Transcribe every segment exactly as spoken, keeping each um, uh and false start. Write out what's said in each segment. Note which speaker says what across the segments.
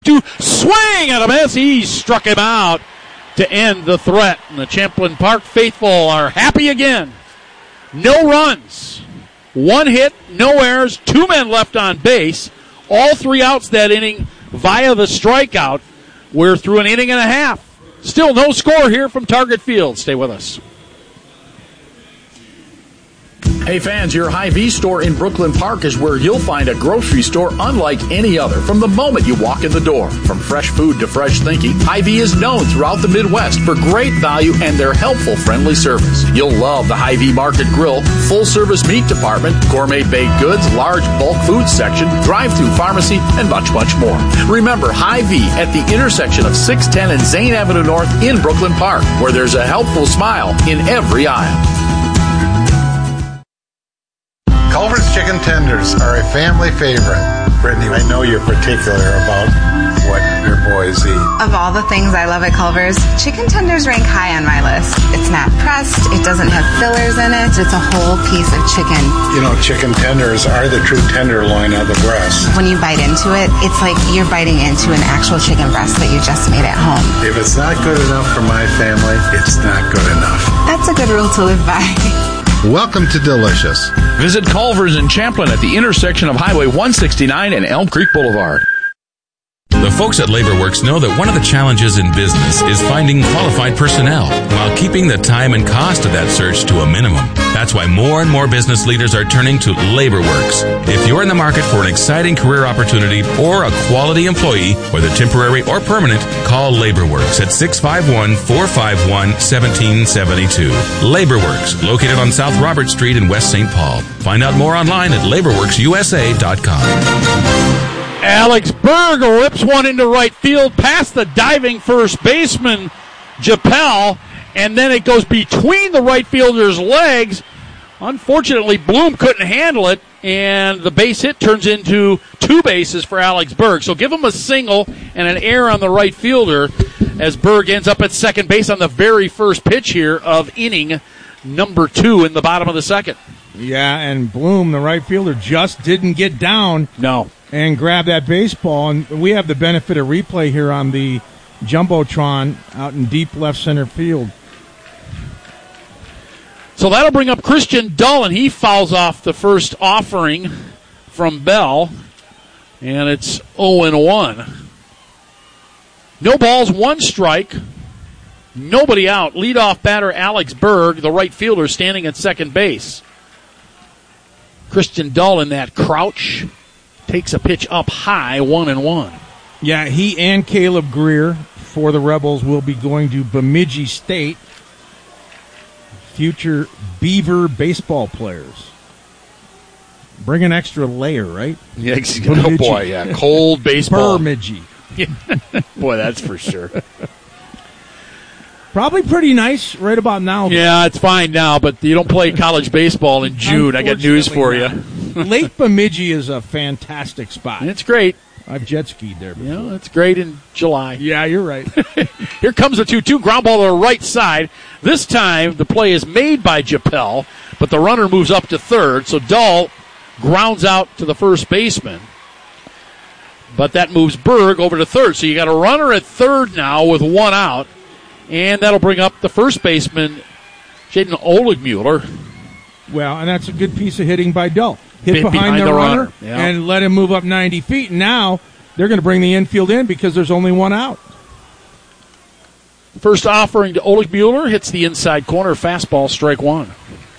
Speaker 1: to swing at a miss. He struck him out to end the threat. And the Champlin Park faithful are happy again. No runs, one hit, no errors, two men left on base. All three outs that inning via the strikeout. We're through an inning and a half. Still no score here from Target Field. Stay with us.
Speaker 2: Hey fans, your Hy-Vee store in Brooklyn Park is where you'll find a grocery store unlike any other from the moment you walk in the door. From fresh food to fresh thinking, Hy-Vee is known throughout the Midwest for great value and their helpful, friendly service. You'll love the Hy-Vee Market Grill, full-service meat department, gourmet baked goods, large bulk food section, drive-thru pharmacy, and much, much more. Remember Hy-Vee at the intersection of six ten and Zane Avenue North in Brooklyn Park, where there's a helpful smile in every aisle.
Speaker 3: Culver's Chicken Tenders are a family favorite. Brittany, I know you're particular about what your boys eat.
Speaker 4: Of all the things I love at Culver's, chicken tenders rank high on my list. It's not pressed, it doesn't have fillers in it, it's a whole piece of chicken.
Speaker 3: You know, chicken tenders are the true tenderloin of the breast.
Speaker 4: When you bite into it, it's like you're biting into an actual chicken breast that you just made at home.
Speaker 3: If it's not good enough for my family, it's not good enough.
Speaker 4: That's a good rule to live by.
Speaker 3: Welcome to Delicious.
Speaker 2: Visit Culver's in Champlin at the intersection of Highway one sixty-nine and Elm Creek Boulevard.
Speaker 5: The folks at LaborWorks know that one of the challenges in business is finding qualified personnel while keeping the time and cost of that search to a minimum. That's why more and more business leaders are turning to LaborWorks. If you're in the market for an exciting career opportunity or a quality employee, whether temporary or permanent, call LaborWorks at six five one, four five one, one seven seven two. LaborWorks, located on South Robert Street in West Saint Paul. Find out more online at labor works u s a dot com.
Speaker 1: Alex Berg rips one into right field past the diving first baseman, Japel, and then it goes between the right fielder's legs. Unfortunately, Bloom couldn't handle it, and the base hit turns into two bases for Alex Berg. So give him a single and an error on the right fielder as Berg ends up at second base on the very first pitch here of inning number two in the bottom of the second.
Speaker 6: Yeah, and Bloom, the right fielder, just didn't get down.
Speaker 1: No.
Speaker 6: And grab that baseball. And we have the benefit of replay here on the Jumbotron out in deep left center field.
Speaker 1: So that'll bring up Christian Dull, and he fouls off the first offering from Bell. And it's oh and one. No balls, one strike. Nobody out. Leadoff batter Alex Berg, the right fielder, standing at second base. Christian Dull in that crouch. Takes a pitch up high, one and one.
Speaker 6: Yeah, he and Caleb Greer for the Rebels will be going to Bemidji State. Future Beaver baseball players. Bring an extra layer, right?
Speaker 1: Yeah, oh boy, yeah, cold baseball.
Speaker 6: Bemidji.
Speaker 1: Boy, that's for sure.
Speaker 6: Probably pretty nice right about now.
Speaker 1: Yeah, it's fine now, but you don't play college baseball in June. I got news for you.
Speaker 6: Lake Bemidji is a fantastic spot.
Speaker 1: It's great.
Speaker 6: I've jet skied there before.
Speaker 1: Yeah, it's great in July.
Speaker 6: Yeah, you're right.
Speaker 1: Here comes the two two. Ground ball to the right side. This time the play is made by Japel, but the runner moves up to third, so Dull grounds out to the first baseman. But that moves Berg over to third. So you got a runner at third now with one out. And that'll bring up the first baseman, Jaden Oligmuller.
Speaker 6: Well, and that's a good piece of hitting by Dull. Hit
Speaker 1: Behind,
Speaker 6: behind, the,
Speaker 1: the
Speaker 6: runner,
Speaker 1: runner. Yeah.
Speaker 6: and let him move up ninety feet. And now they're going to bring the infield in because there's only one out.
Speaker 1: First offering to Oligmuller hits the inside corner. Fastball, strike one.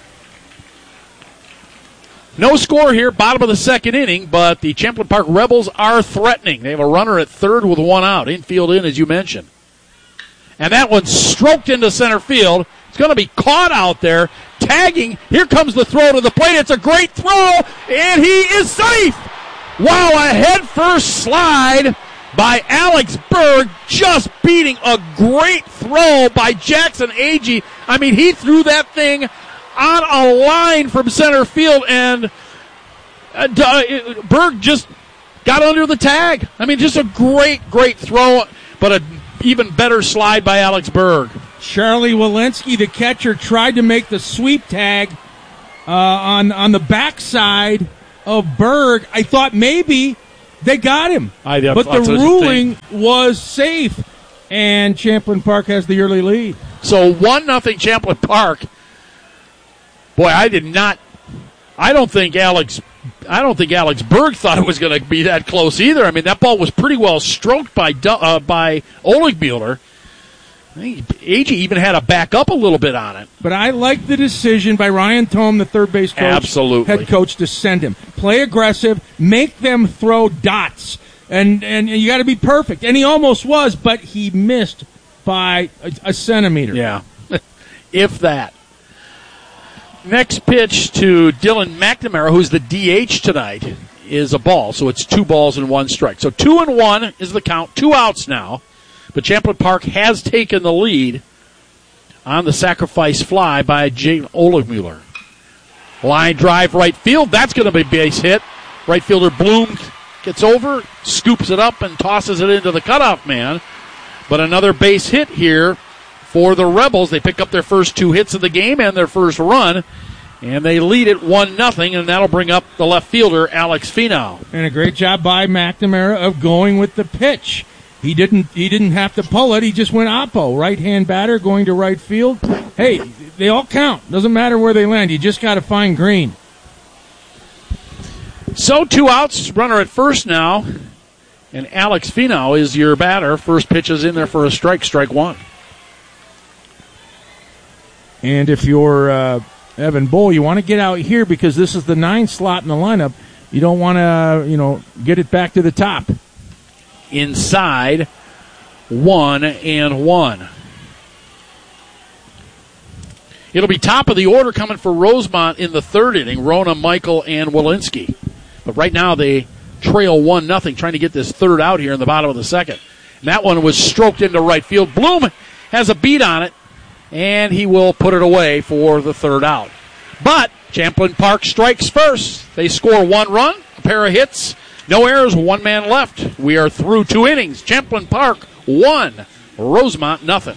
Speaker 1: No score here, bottom of the second inning, but the Champlin Park Rebels are threatening. They have a runner at third with one out. Infield in, as you mentioned. And that one's stroked into center field. It's going to be caught out there. Tagging. Here comes the throw to the plate. It's a great throw, and he is safe. Wow, a head-first slide by Alex Berg, just beating a great throw by Jackson Agee. I mean, he threw that thing on a line from center field, and uh, Berg just got under the tag. I mean, just a great, great throw, but a even better slide by Alex Berg.
Speaker 6: Charlie Walensky, the catcher, tried to make the sweep tag uh, on on the backside of Berg. I thought maybe They got him.
Speaker 1: I, yeah,
Speaker 6: but the ruling was safe, and Champlin Park has the early lead.
Speaker 1: So one nothing Champlin Park. Boy, I did not. I don't think Alex. I don't think Alex Berg thought it was going to be that close either. I mean, that ball was pretty well stroked by uh, by Oligmuller. I think A G even had to back up a little bit on it.
Speaker 6: But I like the decision by Ryan Thome, the third base coach,
Speaker 1: Absolutely.
Speaker 6: head coach, to send him. Play aggressive, make them throw dots, and and you got to be perfect. And he almost was, but he missed by a, a centimeter.
Speaker 1: Yeah, if that. Next pitch to Dylan McNamara, who's the D H tonight, is a ball. So it's two balls and one strike. So two and one is the count. Two outs now. But Champlin Park has taken the lead on the sacrifice fly by Jay Oligmuller. Line drive right field. That's going to be base hit. Right fielder Bloom gets over, scoops it up, and tosses it into the cutoff man. But another base hit here for the Rebels. They pick up their first two hits of the game and their first run, and they lead it one nothing, and that'll bring up the left fielder, Alex Finau.
Speaker 6: And a great job by McNamara of going with the pitch. He didn't he didn't have to pull it. He just went oppo. Right-hand batter going to right field. Hey, they all count. Doesn't matter where they land. You just got to find green.
Speaker 1: So two outs, runner at first now, and Alex Finau is your batter. First pitch is in there for a strike, strike one.
Speaker 6: And if you're uh, Evan Bull, you want to get out here because this is the nine slot in the lineup. You don't want to, you know, get it back to the top.
Speaker 1: Inside, one and one. It'll be top of the order coming for Rosemont in the third inning, Rona, Michael, and Walensky. But right now they trail one nothing, trying to get this third out here in the bottom of the second. And that one was stroked into right field. Bloom has a beat on it, and he will put it away for the third out. But Champlin Park strikes first. They score one run, a pair of hits, no errors, one man left. We are through two innings. Champlin Park one, Rosemont nothing.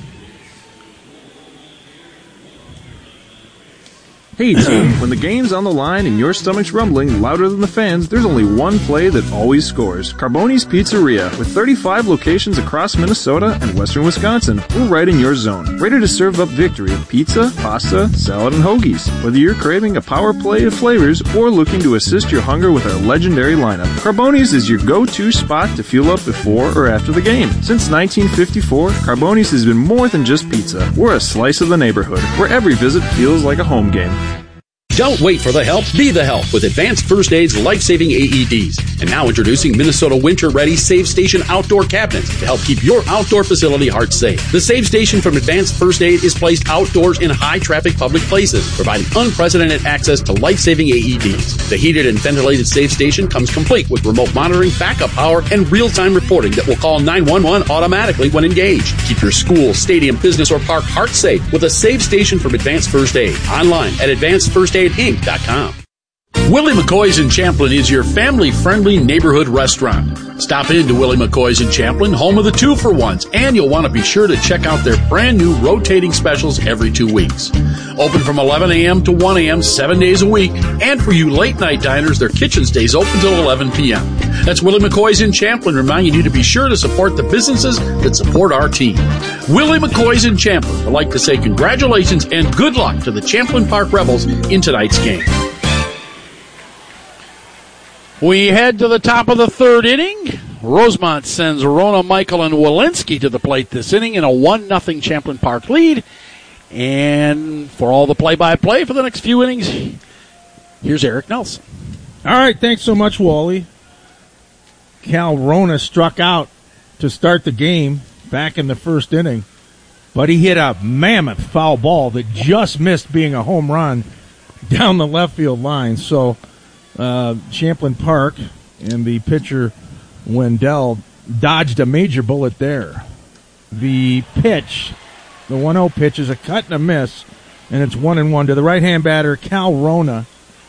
Speaker 7: Hey team, when the game's on the line and your stomach's rumbling louder than the fans, there's only one play that always scores. Carboni's Pizzeria. With thirty-five locations across Minnesota and western Wisconsin, we're right in your zone. Ready to serve up victory of pizza, pasta, salad, and hoagies. Whether you're craving a power play of flavors or looking to assist your hunger with our legendary lineup, Carboni's is your go-to spot to fuel up before or after the game. Since nineteen fifty-four, Carboni's has been more than just pizza. We're a slice of the neighborhood, where every visit feels like a home game.
Speaker 8: Don't wait for the help, be the help with Advanced First Aid's life-saving A E Ds. And now introducing Minnesota Winter-Ready Save Station Outdoor Cabinets to help keep your outdoor facility heart safe. The Save Station from Advanced First Aid is placed outdoors in high-traffic public places, providing unprecedented access to life-saving A E Ds. The heated and ventilated Save Station comes complete with remote monitoring, backup power, and real-time reporting that will call nine one one automatically when engaged. Keep your school, stadium, business, or park heart safe with a Save Station from Advanced First Aid. Online at advanced first aid inc dot com. Willie McCoy's in Champlin is your family-friendly neighborhood restaurant. Stop in to Willie McCoy's in Champlin, home of the two-for-ones, and you'll want to be sure to check out their brand-new rotating specials every two weeks. Open from eleven a.m. to one a.m. seven days a week, and for you late-night diners, their kitchen stays open till eleven p.m. That's Willie McCoy's in Champlin, reminding you to be sure to support the businesses that support our team. Willie McCoy's in Champlin would like to say congratulations and good luck to the Champlin Park Rebels in tonight's game.
Speaker 1: We head to the top of the third inning. Rosemont sends Rona, Michael, and Walensky to the plate this inning in a one nothing Champlin Park lead. And for all the play-by-play for the next few innings, here's Eric Nelson.
Speaker 6: All right, thanks so much, Wally. Cal Rona struck out to start the game back in the first inning, but he hit a mammoth foul ball that just missed being a home run down the left field line. So uh, Champlin Park and the pitcher Wendell dodged a major bullet there. The pitch, the one oh pitch, is a cut and a miss, and it's one and one to the right-hand batter, Cal Rona.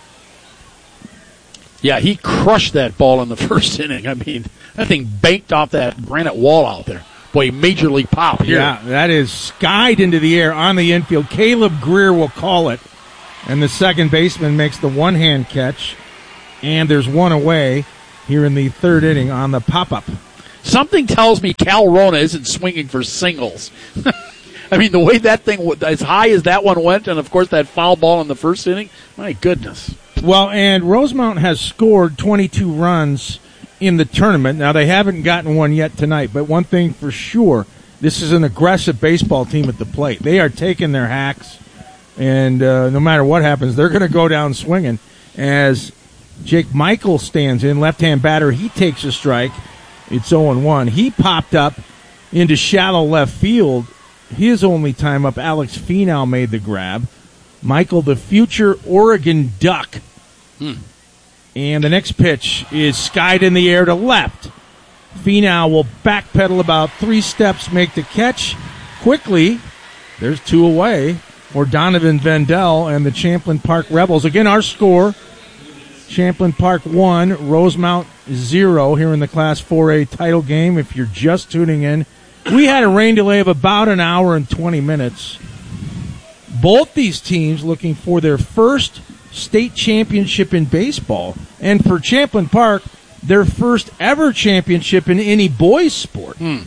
Speaker 1: Yeah, he crushed that ball in the first inning. I mean, that thing banked off that granite wall out there. Boy, major league pop here.
Speaker 6: Yeah, that is skied into the air on the infield. Caleb Greer will call it, and the second baseman makes the one-hand catch, and there's one away. here in the third inning on the pop-up.
Speaker 1: Something tells me Cal Rona isn't swinging for singles. I mean, the way that thing, as high as that one went, and of course that foul ball in the first inning, my goodness.
Speaker 6: Well, and Rosemount has scored twenty-two runs in the tournament. Now, they haven't gotten one yet tonight, but one thing for sure, this is an aggressive baseball team at the plate. They are taking their hacks, and uh, no matter what happens, they're going to go down swinging. As Jake Michael stands in, left-hand batter, he takes a strike. It's oh and one. He popped up into shallow left field. His only time up, Alex Finau made the grab. Michael, the future Oregon Duck. Hmm. And the next pitch is skied in the air to left. Finau will backpedal about three steps, make the catch. Quickly, there's two away for Donovan Vendel and the Champlin Park Rebels. Again, our score, Champlin Park one, Rosemount zero here in the Class four A title game. If you're just tuning in, we had a rain delay of about an hour and twenty minutes. Both these teams looking for their first state championship in baseball. And for Champlin Park, their first ever championship in any boys sport.
Speaker 1: Hmm.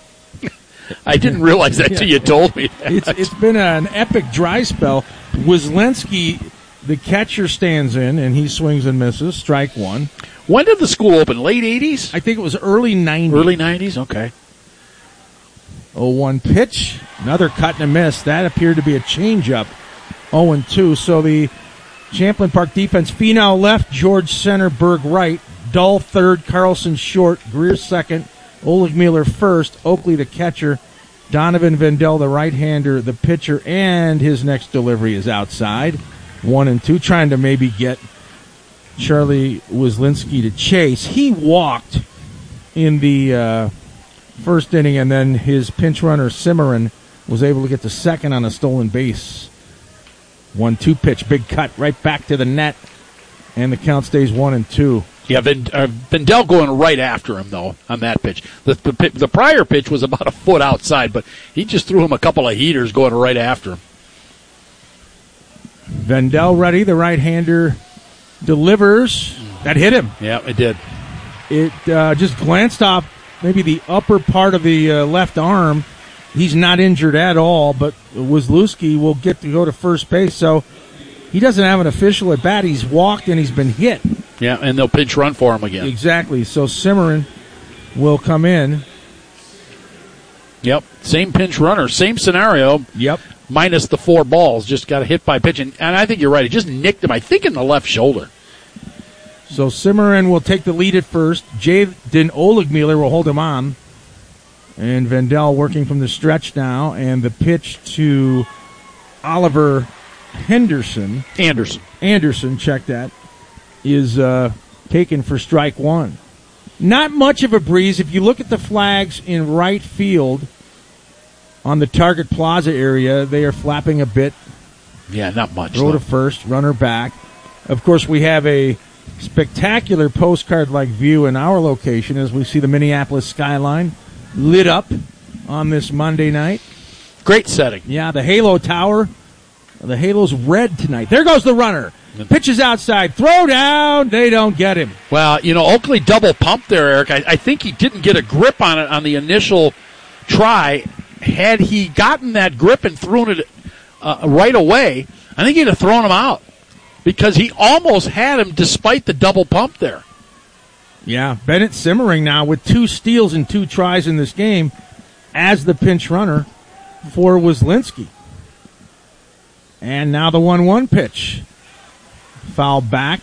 Speaker 1: I didn't realize that till you told me that.
Speaker 6: It's, it's been an epic dry spell. Wislenski, the catcher, stands in, and he swings and misses. Strike one.
Speaker 1: When did the school open? Late eighties?
Speaker 6: I think it was early nineties.
Speaker 1: Early nineties? Okay.
Speaker 6: oh one pitch. Another cut and a miss. That appeared to be a changeup. oh and two. So the Champlin Park defense, Finau left, George center, Berg right, Dull third, Carlson short, Greer second, Oleg Mueller first, Oakley the catcher, Donovan Vendel the right-hander, the pitcher, and his next delivery is outside. One and two, trying to maybe get Charlie Wislinski to chase. He walked in the uh, first inning, and then his pinch runner, Cimarron, was able to get to second on a stolen base. one two pitch, big cut, right back to the net, and the count stays one and two.
Speaker 1: Yeah, Vend- uh, Vendel going right after him, though, on that pitch. The, the the prior pitch was about a foot outside, but he just threw him a couple of heaters going right after him.
Speaker 6: Vendel ready, the right-hander delivers. That hit him.
Speaker 1: Yeah, it did.
Speaker 6: It uh, just glanced off maybe the upper part of the uh, left arm. He's not injured at all, but Wisniewski will get to go to first base, so he doesn't have an official at bat. He's walked and he's been hit.
Speaker 1: Yeah, and they'll pinch run for him again.
Speaker 6: Exactly. So Cimarron will come in.
Speaker 1: Yep, same pinch runner, same scenario.
Speaker 6: Yep. Minus
Speaker 1: the four balls, just got hit by pitch. And, and I think you're right. He just nicked him, I think, in the left shoulder.
Speaker 6: So Cimarron will take the lead at first. Jaden Olegmuller will hold him on. And Vendel working from the stretch now. And the pitch to Oliver Henderson.
Speaker 1: Anderson.
Speaker 6: Anderson, check that, is uh, taken for strike one. Not much of a breeze. If you look at the flags in right field on the Target Plaza area, they are flapping a bit.
Speaker 1: Yeah, not much.
Speaker 6: Throw to first, runner back. Of course, we have a spectacular postcard-like view in our location as we see the Minneapolis skyline lit up on this Monday night.
Speaker 1: Great setting.
Speaker 6: Yeah, the Halo Tower. The Halo's red tonight. There goes the runner. Pitches outside. Throw down. They don't get him.
Speaker 1: Well, you know, Oakley double pumped there, Eric. I, I think he didn't get a grip on it on the initial try. Had he gotten that grip and thrown it uh, right away, I think he'd have thrown him out because he almost had him despite the double pump there.
Speaker 6: Yeah, Bennett Cimarron now with two steals and two tries in this game as the pinch runner for Wislinski. And now the one one pitch. Foul back.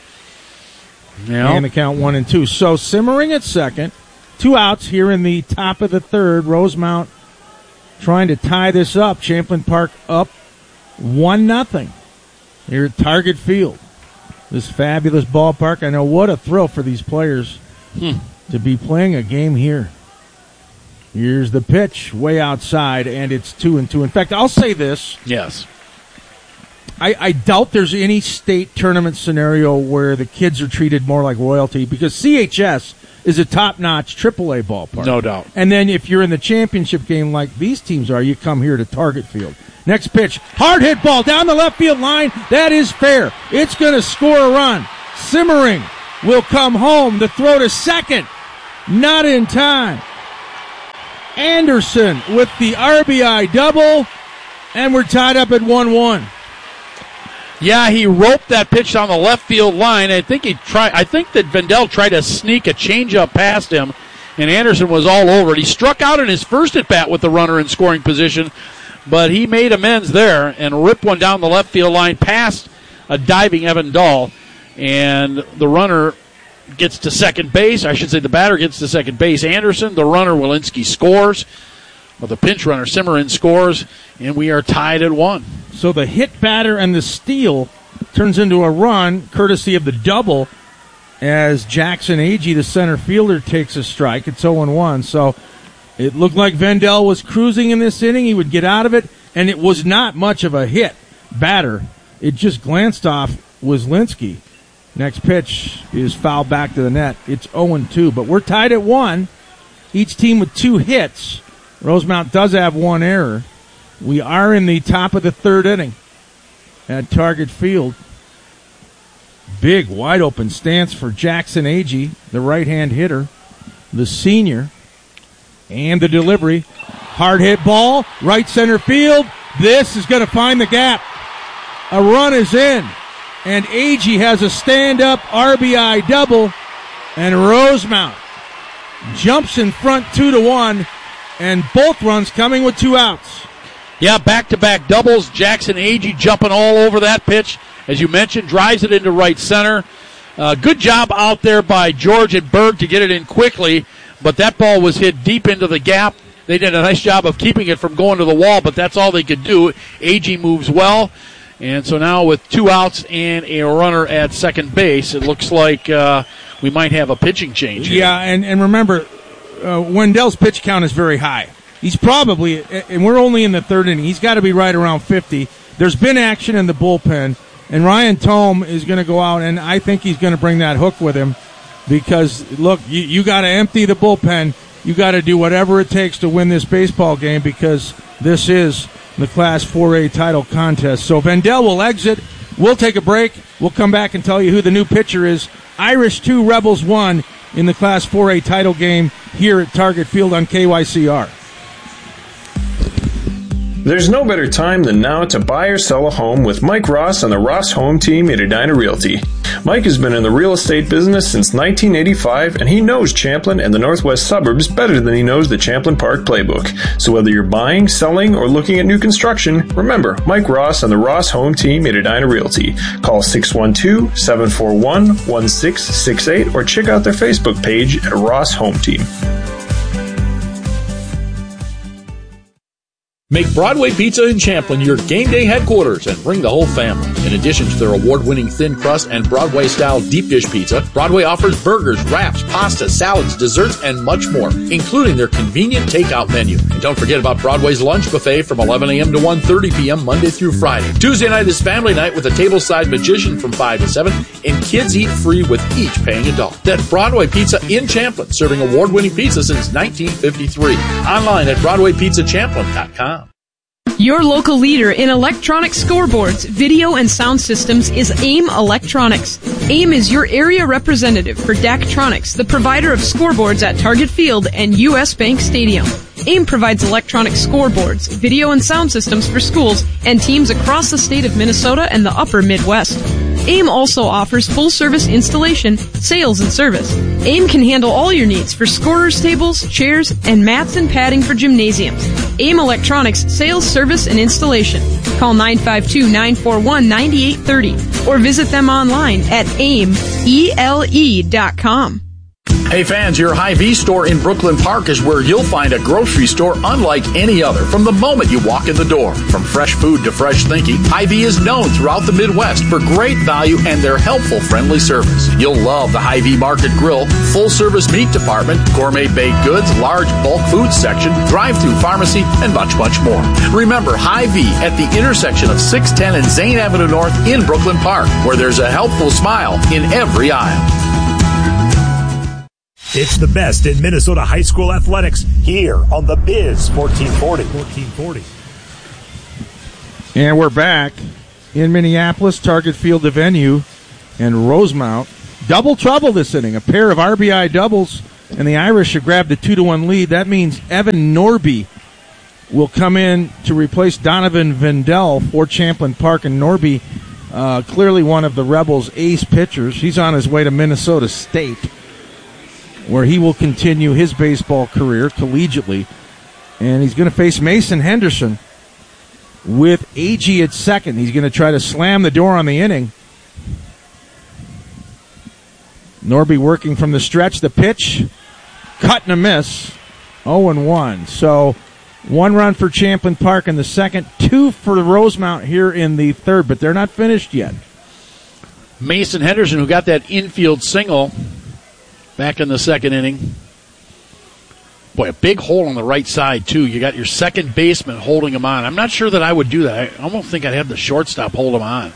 Speaker 1: Yeah.
Speaker 6: And the count one and two. So Cimarron at second. Two outs here in the top of the third. Rosemount trying to tie this up. Champlin Park up one nothing here at Target Field. This fabulous ballpark. I know what a thrill for these players hmm. to be playing a game here. Here's the pitch way outside, and it's two and two. In fact, I'll say this.
Speaker 1: Yes.
Speaker 6: I, I doubt there's any state tournament scenario where the kids are treated more like royalty because C H S is a top-notch triple A ballpark.
Speaker 1: No doubt.
Speaker 6: And then if you're in the championship game like these teams are, you come here to Target Field. Next pitch, hard hit ball down the left field line. That is fair. It's going to score a run. Cimarron will come home. The throw to second. Not in time. Anderson with the R B I double. And we're tied up at one one.
Speaker 1: Yeah, he roped that pitch on the left field line. I think he tried. I think that Vendel tried to sneak a changeup past him, and Anderson was all over it. He struck out in his first at bat with the runner in scoring position, but he made amends there and ripped one down the left field line past a diving Evan Dahl, and the runner gets to second base. I should say the batter gets to second base. Anderson, the runner, Walensky scores. Well, the pinch runner, Simmerin, scores, and we are tied at one.
Speaker 6: So the hit batter and the steal turns into a run, courtesy of the double, as Jackson Agee, the center fielder, takes a strike. It's oh and one. So it looked like Vendel was cruising in this inning. He would get out of it, and it was not much of a hit batter. It just glanced off Waslinski. Next pitch is fouled back to the net. It's oh and two, but we're tied at one. Each team with two hits. Rosemount does have one error. We are in the top of the third inning at Target Field. Big, wide-open stance for Jackson Agee, the right-hand hitter, the senior, and the delivery. Hard hit ball, right center field. This is going to find the gap. A run is in, and Agee has a stand-up R B I double, and Rosemount jumps in front two to one. And both runs coming with two outs.
Speaker 1: Yeah, back-to-back doubles. Jackson Agee jumping all over that pitch. As you mentioned, drives it into right center. Uh, good job out there by George and Berg to get it in quickly, but that ball was hit deep into the gap. They did a nice job of keeping it from going to the wall, but that's all they could do. Agee moves well, and so now with two outs and a runner at second base, it looks like uh, we might have a pitching change here.
Speaker 6: Yeah, and, and remember, Uh, Wendell's pitch count is very high. He's probably, and we're only in the third inning, he's got to be right around fifty. There's been action in the bullpen, and Ryan Tome is going to go out, and I think he's going to bring that hook with him because, look, you, you got to empty the bullpen. You got to do whatever it takes to win this baseball game because this is the Class four A title contest. So Vendel will exit. We'll take a break. We'll come back and tell you who the new pitcher is. Irish two, Rebels one in the Class four A title game here at Target Field on K Y C R.
Speaker 7: There's no better time than now to buy or sell a home with Mike Ross and the Ross Home Team at Edina Realty. Mike has been in the real estate business since nineteen eighty-five, and he knows Champlin and the northwest suburbs better than he knows the Champlin Park playbook. So whether you're buying, selling, or looking at new construction, remember Mike Ross and the Ross Home Team at Edina Realty. Call six one two, seven four one, one six six eight or check out their Facebook page at Ross Home Team.
Speaker 2: Make Broadway Pizza in Champlin your game day headquarters and bring the whole family. In addition to their award-winning thin crust and Broadway-style deep dish pizza, Broadway offers burgers, wraps, pasta, salads, desserts, and much more, including their convenient takeout menu. And don't forget about Broadway's lunch buffet from eleven a.m. to one thirty p.m. Monday through Friday. Tuesday night is family night with a tableside magician from five to seven, and kids eat free with each paying adult. That's Broadway Pizza in Champlin, serving award-winning pizza since nineteen fifty-three. Online at broadway pizza champlin dot com.
Speaker 9: Your local leader in electronic scoreboards, video, and sound systems is AIM Electronics. AIM is your area representative for Daktronics, the provider of scoreboards at Target Field and U S Bank Stadium. AIM provides electronic scoreboards, video, and sound systems for schools and teams across the state of Minnesota and the upper Midwest. AIM also offers full-service installation, sales, and service. AIM can handle all your needs for scorers tables, chairs, and mats and padding for gymnasiums. AIM Electronics Sales, Service, and Installation. Call nine five two, nine four one, nine eight three zero or visit them online at aim e l e dot com.
Speaker 2: Hey fans, your Hy-Vee store in Brooklyn Park is where you'll find a grocery store unlike any other from the moment you walk in the door. From fresh food to fresh thinking, Hy-Vee is known throughout the Midwest for great value and their helpful, friendly service. You'll love the Hy-Vee Market Grill, full-service meat department, gourmet baked goods, large bulk food section, drive-through pharmacy, and much, much more. Remember Hy-Vee at the intersection of six ten and Zane Avenue North in Brooklyn Park, where there's a helpful smile in every aisle.
Speaker 10: It's the best in Minnesota high school athletics here on the Biz fourteen forty. fourteen forty.
Speaker 6: And we're back in Minneapolis, Target Field, the venue, and Rosemount double trouble this inning. A pair of R B I doubles, and the Irish have grabbed a two to one lead. That means Evan Norby will come in to replace Donovan Vendel for Champlin Park, and Norby, uh, clearly one of the Rebels' ace pitchers. He's on his way to Minnesota State, where he will continue his baseball career collegiately. And he's going to face Mason Henderson with A G at second. He's going to try to slam the door on the inning. Norby working from the stretch. The pitch, cut and a miss, oh and one. So one run for Champlin Park in the second, two for Rosemount here in the third, but they're not finished yet.
Speaker 1: Mason Henderson, who got that infield single back in the second inning. Boy, a big hole on the right side, too. You got your second baseman holding him on. I'm not sure that I would do that. I almost think I'd have the shortstop hold him on.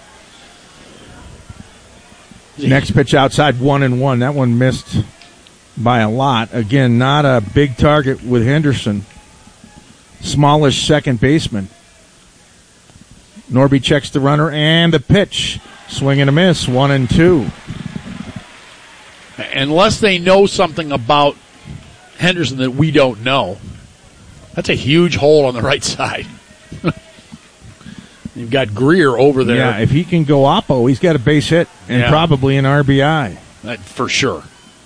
Speaker 6: Next pitch outside, one and one. That one missed by a lot. Again, not a big target with Henderson. Smallish second baseman. Norby checks the runner and the pitch. Swing and a miss, one and two.
Speaker 1: Unless they know something about Henderson that we don't know, that's a huge hole on the right side. You've got Greer over there.
Speaker 6: Yeah, if he can go oppo, he's got a base hit and
Speaker 1: yeah.
Speaker 6: probably an R B I.
Speaker 1: That, for sure.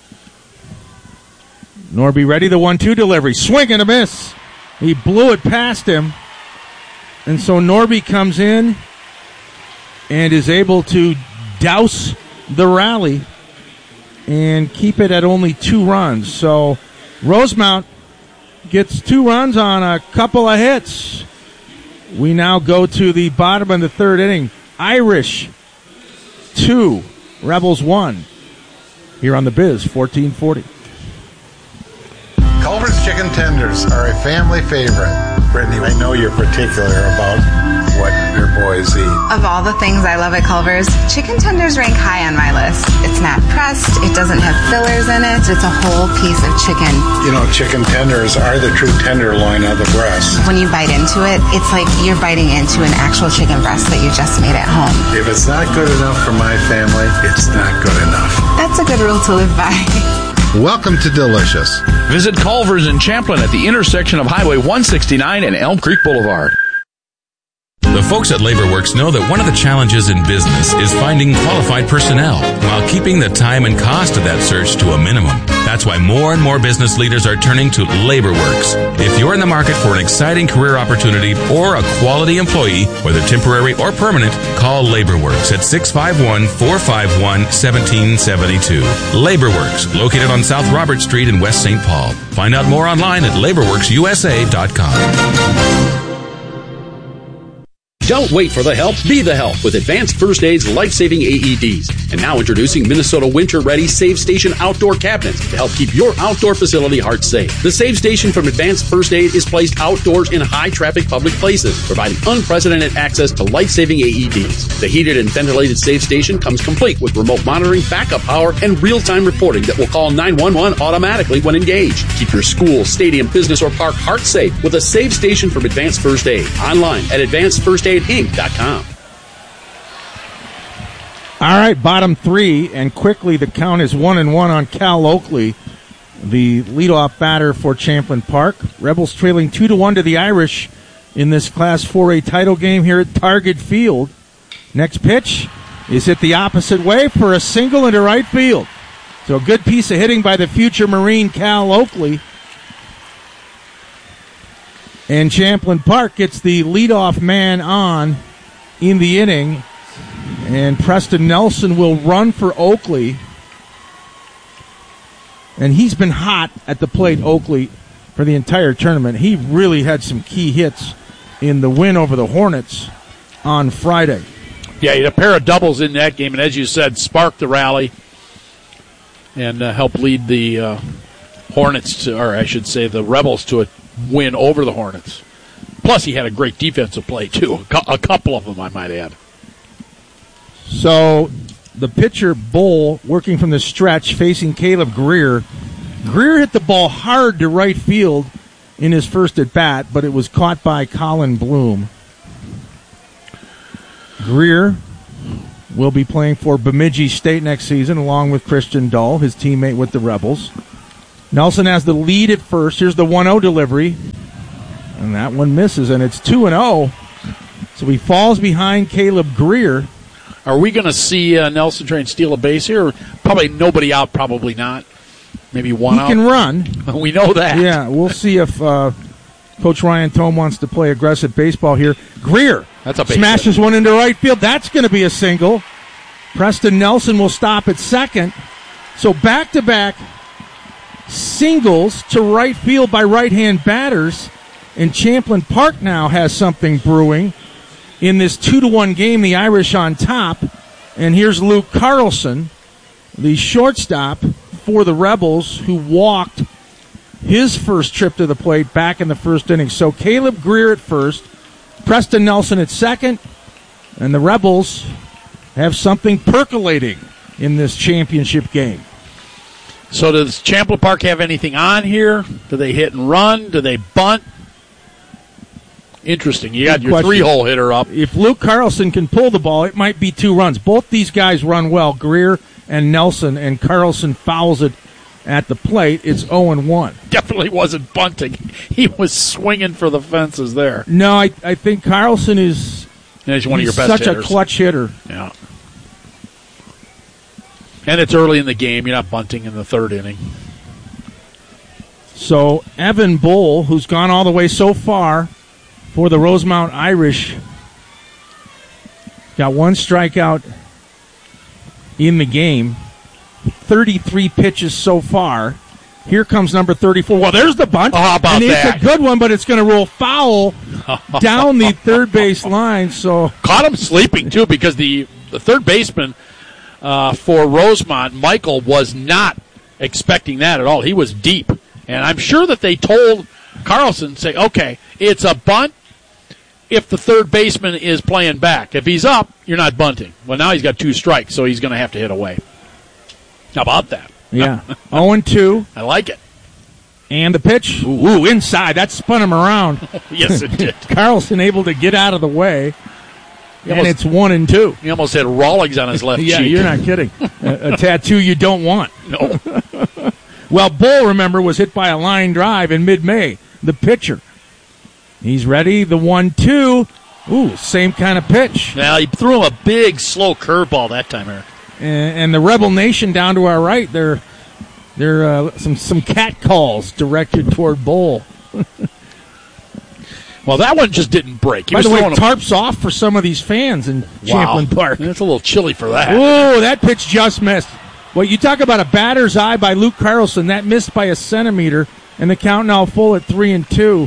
Speaker 6: Norby ready, the one two delivery. Swing and a miss. He blew it past him. And so Norby comes in and is able to douse the rally and keep it at only two runs. So Rosemount gets two runs on a couple of hits. We now go to the bottom of the third inning. Irish two, Rebels one. Here on the Biz, fourteen forty.
Speaker 3: Culver's Chicken Tenders are a family favorite. Brittany, I know you're particular about what your boys eat.
Speaker 4: Of all the things I love at Culver's, chicken tenders rank high on my list. It's not pressed, it doesn't have fillers in it, it's a whole piece of chicken.
Speaker 3: You know, chicken tenders are the true tenderloin of the breast.
Speaker 4: When you bite into it, it's like you're biting into an actual chicken breast that you just made at home.
Speaker 3: If it's not good enough for my family, it's not good enough.
Speaker 4: That's a good rule to live by.
Speaker 3: Welcome to Delicious.
Speaker 2: Visit Culver's in Champlin at the intersection of Highway one sixty-nine and Elm Creek Boulevard.
Speaker 5: The folks at LaborWorks know that one of the challenges in business is finding qualified personnel while keeping the time and cost of that search to a minimum. That's why more and more business leaders are turning to LaborWorks. If you're in the market for an exciting career opportunity or a quality employee, whether temporary or permanent, call LaborWorks at six five one, four five one, one seven seven two. LaborWorks, located on South Robert Street in West Saint Paul. Find out more online at labor works u s a dot com.
Speaker 8: Don't wait for the help, be the help with Advanced First Aid's life-saving A E Ds. And now introducing Minnesota Winter-Ready Save Station Outdoor Cabinets to help keep your outdoor facility heart safe. The Save Station from Advanced First Aid is placed outdoors in high-traffic public places, providing unprecedented access to life-saving A E Ds. The heated and ventilated Save Station comes complete with remote monitoring, backup power, and real-time reporting that will call nine one one automatically when engaged. Keep your school, stadium, business, or park heart safe with a Save Station from Advanced First Aid. Online at advanced first aid inc dot com.
Speaker 6: All right, bottom three, and quickly the count is one and one on Cal Oakley, the leadoff batter for Champlin Park. Rebels trailing two to one to the Irish in this Class four A title game here at Target Field. Next pitch is hit the opposite way for a single into right field. So a good piece of hitting by the future Marine Cal Oakley. And Champlin Park gets the leadoff man on in the inning. And Preston Nelson will run for Oakley. And he's been hot at the plate, Oakley, for the entire tournament. He really had some key hits in the win over the Hornets on Friday.
Speaker 1: Yeah, he had a pair of doubles in that game, and as you said, sparked the rally and uh, helped lead the uh, Hornets, to, or I should say the Rebels, to a win over the Hornets. Plus, he had a great defensive play, too. A couple of them, I might add.
Speaker 6: So, the pitcher, Bull, working from the stretch, facing Caleb Greer. Greer hit the ball hard to right field in his first at-bat, but it was caught by Colin Bloom. Greer will be playing for Bemidji State next season, along with Christian Dull, his teammate with the Rebels. Nelson has the lead at first. Here's the one oh delivery. And that one misses, and it's two and oh. So he falls behind Caleb Greer.
Speaker 1: Are we going to see uh, Nelson try and steal a base here? Probably nobody out, probably not. Maybe one
Speaker 6: he
Speaker 1: out.
Speaker 6: He can run.
Speaker 1: We know that.
Speaker 6: Yeah, we'll see if uh, Coach Ryan Tome wants to play aggressive baseball here. Greer
Speaker 1: That's a base
Speaker 6: smashes
Speaker 1: hit.
Speaker 6: one into right field. That's going to be a single. Preston Nelson will stop at second. So back-to-back singles to right field by right-hand batters. And Champlin Park now has something brewing in this two to one game, the Irish on top. And here's Luke Carlson, the shortstop for the Rebels, who walked his first trip to the plate back in the first inning. So Caleb Greer at first, Preston Nelson at second, and the Rebels have something percolating in this championship game.
Speaker 1: So does Champlin Park have anything on here? Do they hit and run? Do they bunt? Interesting. You got
Speaker 6: Good
Speaker 1: your
Speaker 6: question.
Speaker 1: three-hole hitter up.
Speaker 6: If Luke Carlson can pull the ball, it might be two runs. Both these guys run well, Greer and Nelson, and Carlson fouls it at the plate. It's oh and one.
Speaker 1: Definitely wasn't bunting. He was swinging for the fences there.
Speaker 6: No, I, I think Carlson is
Speaker 1: Yeah, he's one of your best
Speaker 6: such
Speaker 1: hitters.
Speaker 6: a clutch hitter.
Speaker 1: Yeah. And it's early in the game. You're not bunting in the third inning.
Speaker 6: So Evan Bull, who's gone all the way so far for the Rosemount Irish, got one strikeout in the game. thirty-three pitches so far. Here comes number thirty-four. Well, there's the bunt.
Speaker 1: Oh, how about
Speaker 6: and
Speaker 1: that?
Speaker 6: It's a good one, but it's going to roll foul down the third base line. So
Speaker 1: Caught him sleeping, too, because the, the third baseman uh, for Rosemont, Michael, was not expecting that at all. He was deep. And I'm sure that they told Carlson, say, okay, it's a bunt if the third baseman is playing back. If he's up, you're not bunting. Well, now he's got two strikes, so he's going to have to hit away. How about that?
Speaker 6: yeah, oh and two.
Speaker 1: I like it.
Speaker 6: And the pitch, ooh, ooh, inside. That spun him around.
Speaker 1: Yes, it did.
Speaker 6: Carlson able to get out of the way. And
Speaker 1: almost-
Speaker 6: it's one and two.
Speaker 1: He almost had Rawlings on his left
Speaker 6: Yeah,
Speaker 1: cheek.
Speaker 6: you're not kidding. a, a tattoo you don't want.
Speaker 1: No.
Speaker 6: Well, Bull, remember, was hit by a line drive in mid-May. The pitcher. He's ready. The one two. Ooh, same kind of pitch.
Speaker 1: Now, he threw him a big, slow curveball that time, Eric.
Speaker 6: And, and the Rebel Nation down to our right, they're, they're uh, some, some cat calls directed toward Bull.
Speaker 1: Well, that one just didn't break. He
Speaker 6: By
Speaker 1: was
Speaker 6: the way,
Speaker 1: throwing a-
Speaker 6: tarps off for some of these fans in Champlin Park.
Speaker 1: It's a little chilly for that.
Speaker 6: Whoa, that pitch just missed. Well, you talk about a batter's eye by Luke Carlson. That missed by a centimeter, and the count now full at three and two.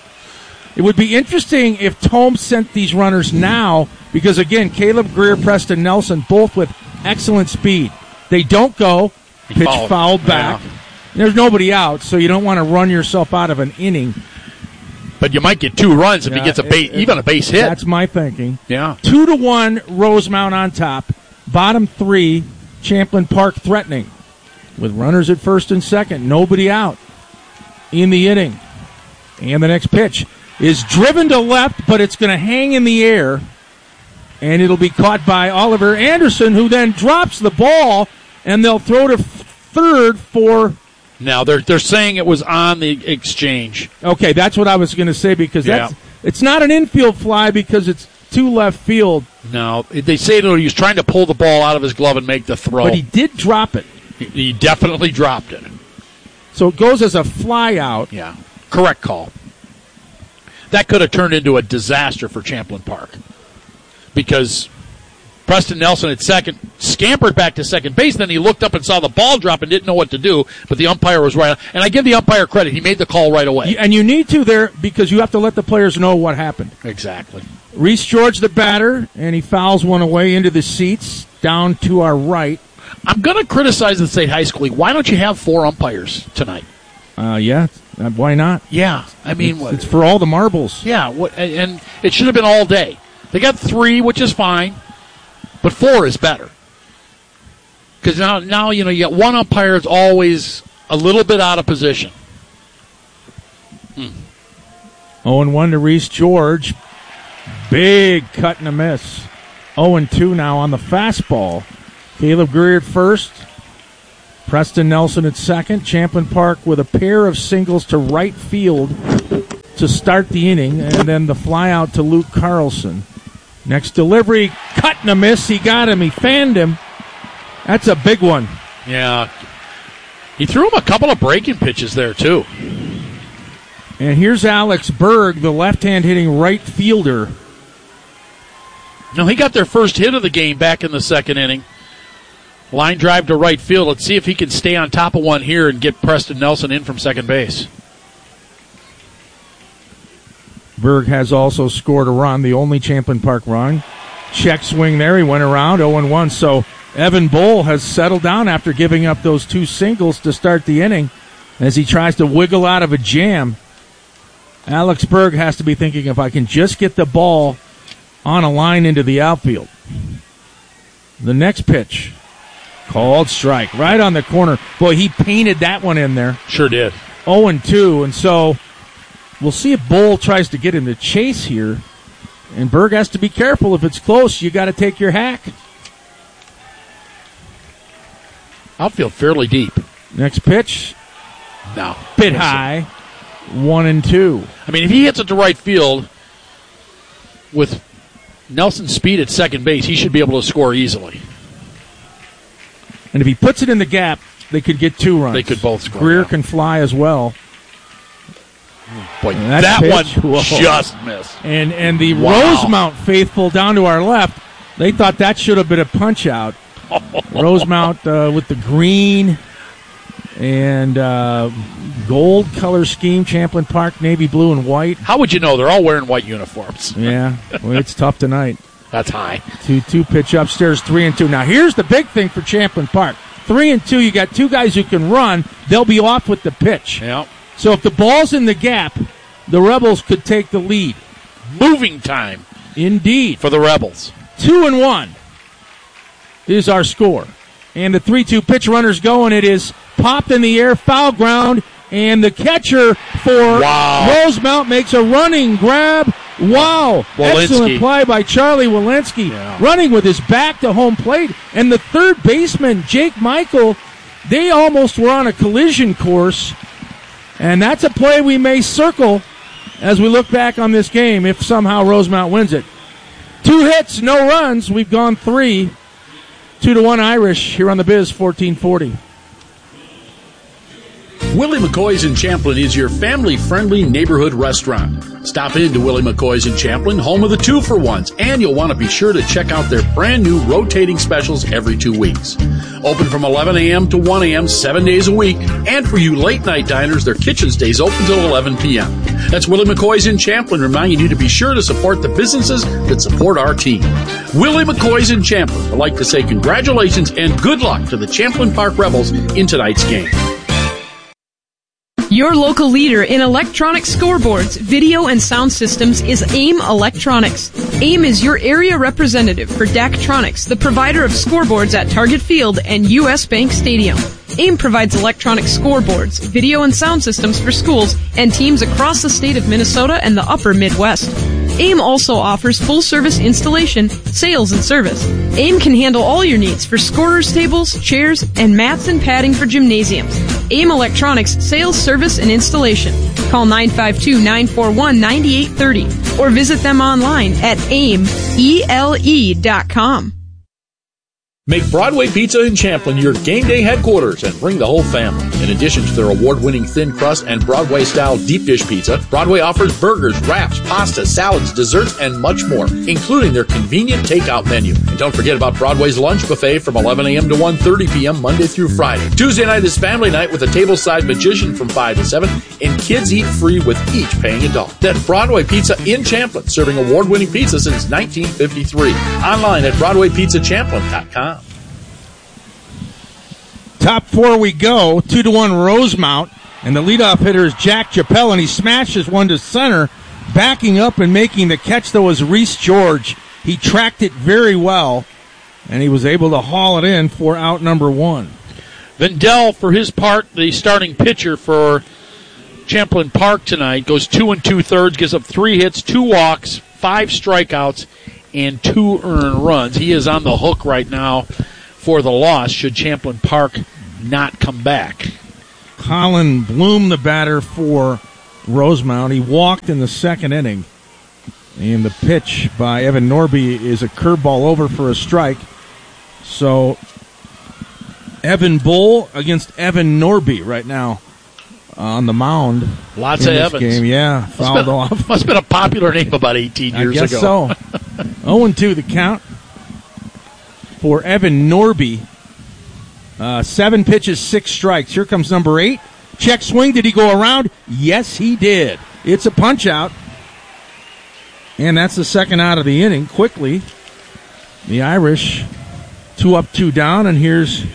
Speaker 6: It would be interesting if Tome sent these runners now, because, again, Caleb Greer, Preston Nelson, both with excellent speed. They don't go.
Speaker 1: He
Speaker 6: Pitch
Speaker 1: fouled.
Speaker 6: fouled back.
Speaker 1: Yeah.
Speaker 6: There's nobody out, so you don't want to run yourself out of an inning.
Speaker 1: But you might get two runs if
Speaker 6: Yeah,
Speaker 1: he gets a
Speaker 6: it-
Speaker 1: base,
Speaker 6: it-
Speaker 1: even a base hit.
Speaker 6: That's my thinking.
Speaker 1: Yeah.
Speaker 6: Two to one, Rosemount on top. Bottom three, Champlin Park threatening. With runners at first and second, nobody out in the inning. And the next pitch is driven to left, but it's going to hang in the air. And it'll be caught by Oliver Anderson, who then drops the ball, and they'll throw to third for...
Speaker 1: Now, they're they're saying it was on the exchange.
Speaker 6: Okay, that's what I was going to say, because
Speaker 1: Yeah.
Speaker 6: that's it's not an infield fly because it's to left field.
Speaker 1: No, they say that he was trying to pull the ball out of his glove and make the throw.
Speaker 6: But he did drop it.
Speaker 1: He, he definitely dropped it.
Speaker 6: So it goes as a fly out.
Speaker 1: Yeah, correct call. That could have turned into a disaster for Champlin Park because Preston Nelson at second scampered back to second base. Then he looked up and saw the ball drop and didn't know what to do, but the umpire was right. And I give the umpire credit. He made the call right away.
Speaker 6: And you need to there because you have to let the players know what happened.
Speaker 1: Exactly.
Speaker 6: Reese George, the batter, and he fouls one away into the seats down to our right.
Speaker 1: I'm going to criticize the State High School League. Why don't you have four umpires tonight?
Speaker 6: Uh, yeah, uh, why not?
Speaker 1: Yeah, I mean,
Speaker 6: It's,
Speaker 1: what,
Speaker 6: it's for all the marbles.
Speaker 1: yeah, what, and, and it should have been all day. They got three, which is fine, but four is better. Because now, now you know, you got one umpire is always a little bit out of position.
Speaker 6: oh and one to Reese George. Big cut and a miss. oh and two now on the fastball. Caleb Greer at first. Preston Nelson at second. Champlin Park with a pair of singles to right field to start the inning, and then the fly out to Luke Carlson. Next delivery, cut and a miss. He got him. He fanned him. That's a big one.
Speaker 1: Yeah. He threw him a couple of breaking pitches there, too.
Speaker 6: And here's Alex Berg, the left-hand hitting right fielder.
Speaker 1: No, he got their first hit of the game back in the second inning. Line drive to right field. Let's see if he can stay on top of one here and get Preston Nelson in from second base.
Speaker 6: Berg has also scored a run, the only Champlin Park run. Check swing there. He went around oh and one. So Evan Bowl has settled down after giving up those two singles to start the inning as he tries to wiggle out of a jam. Alex Berg has to be thinking, if I can just get the ball on a line into the outfield. The next pitch, called strike, right on the corner. Boy, he painted that one in there.
Speaker 1: Sure did.
Speaker 6: oh and two, and so we'll see if Bowl tries to get him to chase here. And Berg has to be careful. If it's close, you got to take your hack.
Speaker 1: Outfield fairly deep.
Speaker 6: Next pitch,
Speaker 1: no,
Speaker 6: bit high, one and two.
Speaker 1: I mean, if he hits it to right field with Nelson's speed at second base, he should be able to score easily.
Speaker 6: And if he puts it in the gap, they could get two runs.
Speaker 1: They could both score.
Speaker 6: Greer
Speaker 1: yeah.
Speaker 6: can fly as well.
Speaker 1: Boy, that, that one
Speaker 6: Whoa.
Speaker 1: just missed.
Speaker 6: And and the
Speaker 1: wow.
Speaker 6: Rosemount faithful down to our left, they thought that should have been a punch out. Rosemount uh, with the green and uh, gold color scheme, Champlin Park, navy blue and white.
Speaker 1: How would you know? They're all wearing white uniforms.
Speaker 6: Yeah, well, it's tough tonight.
Speaker 1: That's high.
Speaker 6: Two two pitch upstairs, three and two. Now here's the big thing for Champlin Park. Three and two, you got two guys who can run. They'll be off with the pitch.
Speaker 1: Yeah.
Speaker 6: So if the ball's in the gap, the Rebels could take the lead.
Speaker 1: Moving time.
Speaker 6: Indeed.
Speaker 1: For the Rebels.
Speaker 6: Two and one is our score. And the three two pitch runner's going. It is popped in the air, foul ground, and the catcher for
Speaker 1: wow.
Speaker 6: Rosemount makes a running grab. Wow.
Speaker 1: Walensky.
Speaker 6: Excellent play by Charlie Walensky,
Speaker 1: yeah.
Speaker 6: running with his back to home plate. And the third baseman, Jake Michael, they almost were on a collision course. And that's a play we may circle as we look back on this game if somehow Rosemount wins it. Two hits, no runs. We've gone three. Two to one Irish here on the Biz fourteen forty.
Speaker 8: Willie McCoy's in Champlin is your family-friendly neighborhood restaurant. Stop in to Willie McCoy's in Champlin, home of the two-for-ones, and you'll want to be sure to check out their brand-new rotating specials every two weeks. Open from eleven a.m. to one a.m. seven days a week, and for you late-night diners, their kitchen stays open till eleven p.m. That's Willie McCoy's in Champlin, reminding you to be sure to support the businesses that support our team. Willie McCoy's in Champlin would like to say congratulations and good luck to the Champlin Park Rebels in tonight's game.
Speaker 9: Your local leader in electronic scoreboards, video, and sound systems is AIM Electronics. AIM is your area representative for Daktronics, the provider of scoreboards at Target Field and U S Bank Stadium. AIM provides electronic scoreboards, video, and sound systems for schools and teams across the state of Minnesota and the upper Midwest. AIM also offers full-service installation, sales, and service. AIM can handle all your needs for scorers tables, chairs, and mats and padding for gymnasiums. AIM Electronics Sales, Service, and Installation. Call nine five two, nine four one, nine eight three zero or visit them online at aim ele dot com.
Speaker 8: Make Broadway Pizza in Champlin your game day headquarters and bring the whole family. In addition to their award-winning thin crust and Broadway-style deep dish pizza, Broadway offers burgers, wraps, pasta, salads, desserts, and much more, including their convenient takeout menu. And don't forget about Broadway's lunch buffet from eleven a.m. to one thirty p.m. Monday through Friday. Tuesday night is family night with a tableside magician from five to seven, and kids eat free with each paying adult. That's Broadway Pizza in Champlin, serving award-winning pizza since nineteen fifty-three. Online at broadway pizza champlin dot com.
Speaker 6: Top four we go. Two to one Rosemount. And the leadoff hitter is Jack Chappelle, and he smashes one to center. Backing up and making the catch, though, was Reese George. He tracked it very well, and he was able to haul it in for out number one.
Speaker 1: Vendell, for his part, the starting pitcher for Champlin Park tonight, goes two and two-thirds, gives up three hits, two walks, five strikeouts, and two earned runs. He is on the hook right now for the loss should Champlin Park not come back.
Speaker 6: Colin Bloom, the batter for Rosemount. He walked in the second inning. And the pitch by Evan Norby is a curveball over for a strike. So Evan Bull against Evan Norby right now on the mound.
Speaker 1: Lots of Evans.
Speaker 6: Game. Yeah, fouled
Speaker 1: must been,
Speaker 6: off.
Speaker 1: Must have been a popular name about eighteen years
Speaker 6: I guess
Speaker 1: ago.
Speaker 6: so. oh and two the count for Evan Norby. Uh, seven pitches, six strikes. Here comes number eight. Check swing. Did he go around? Yes, he did. It's a punch out. And that's the second out of the inning. Quickly, the Irish, two up, two down, and here's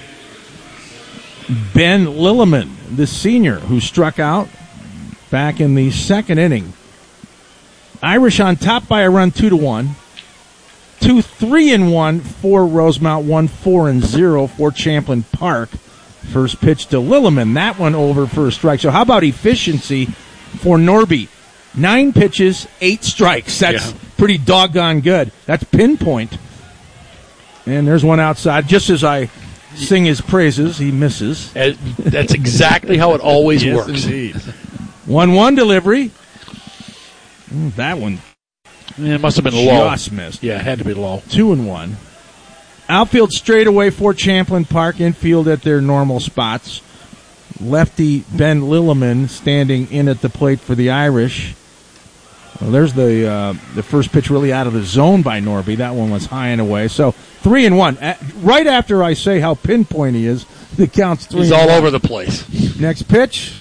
Speaker 6: Ben Lilleman, the senior, who struck out back in the second inning. Irish on top by a run, two to one. Two, three and one for Rosemount, one, four and zero for Champlin Park. First pitch to Lilleman, that one over for a strike. So how about efficiency for Norby? Nine pitches, eight strikes. That's yeah. pretty doggone good. That's pinpoint. And there's one outside. Just as I sing his praises, he misses.
Speaker 1: That's exactly how it always
Speaker 6: yes,
Speaker 1: works.
Speaker 6: Indeed. one one delivery. Mm, that one.
Speaker 1: Yeah, it must have been low.
Speaker 6: Just missed.
Speaker 1: Yeah, it had to be low.
Speaker 6: Two and one. Outfield straightaway for Champlin Park. Infield at their normal spots. Lefty Ben Lilleman standing in at the plate for the Irish. Well, there's the uh, the first pitch really out of the zone by Norby. That one was high and away. So three and one. Right after I say how pinpoint he is, the count's three.
Speaker 1: He's
Speaker 6: and
Speaker 1: all
Speaker 6: one.
Speaker 1: over the place.
Speaker 6: Next pitch.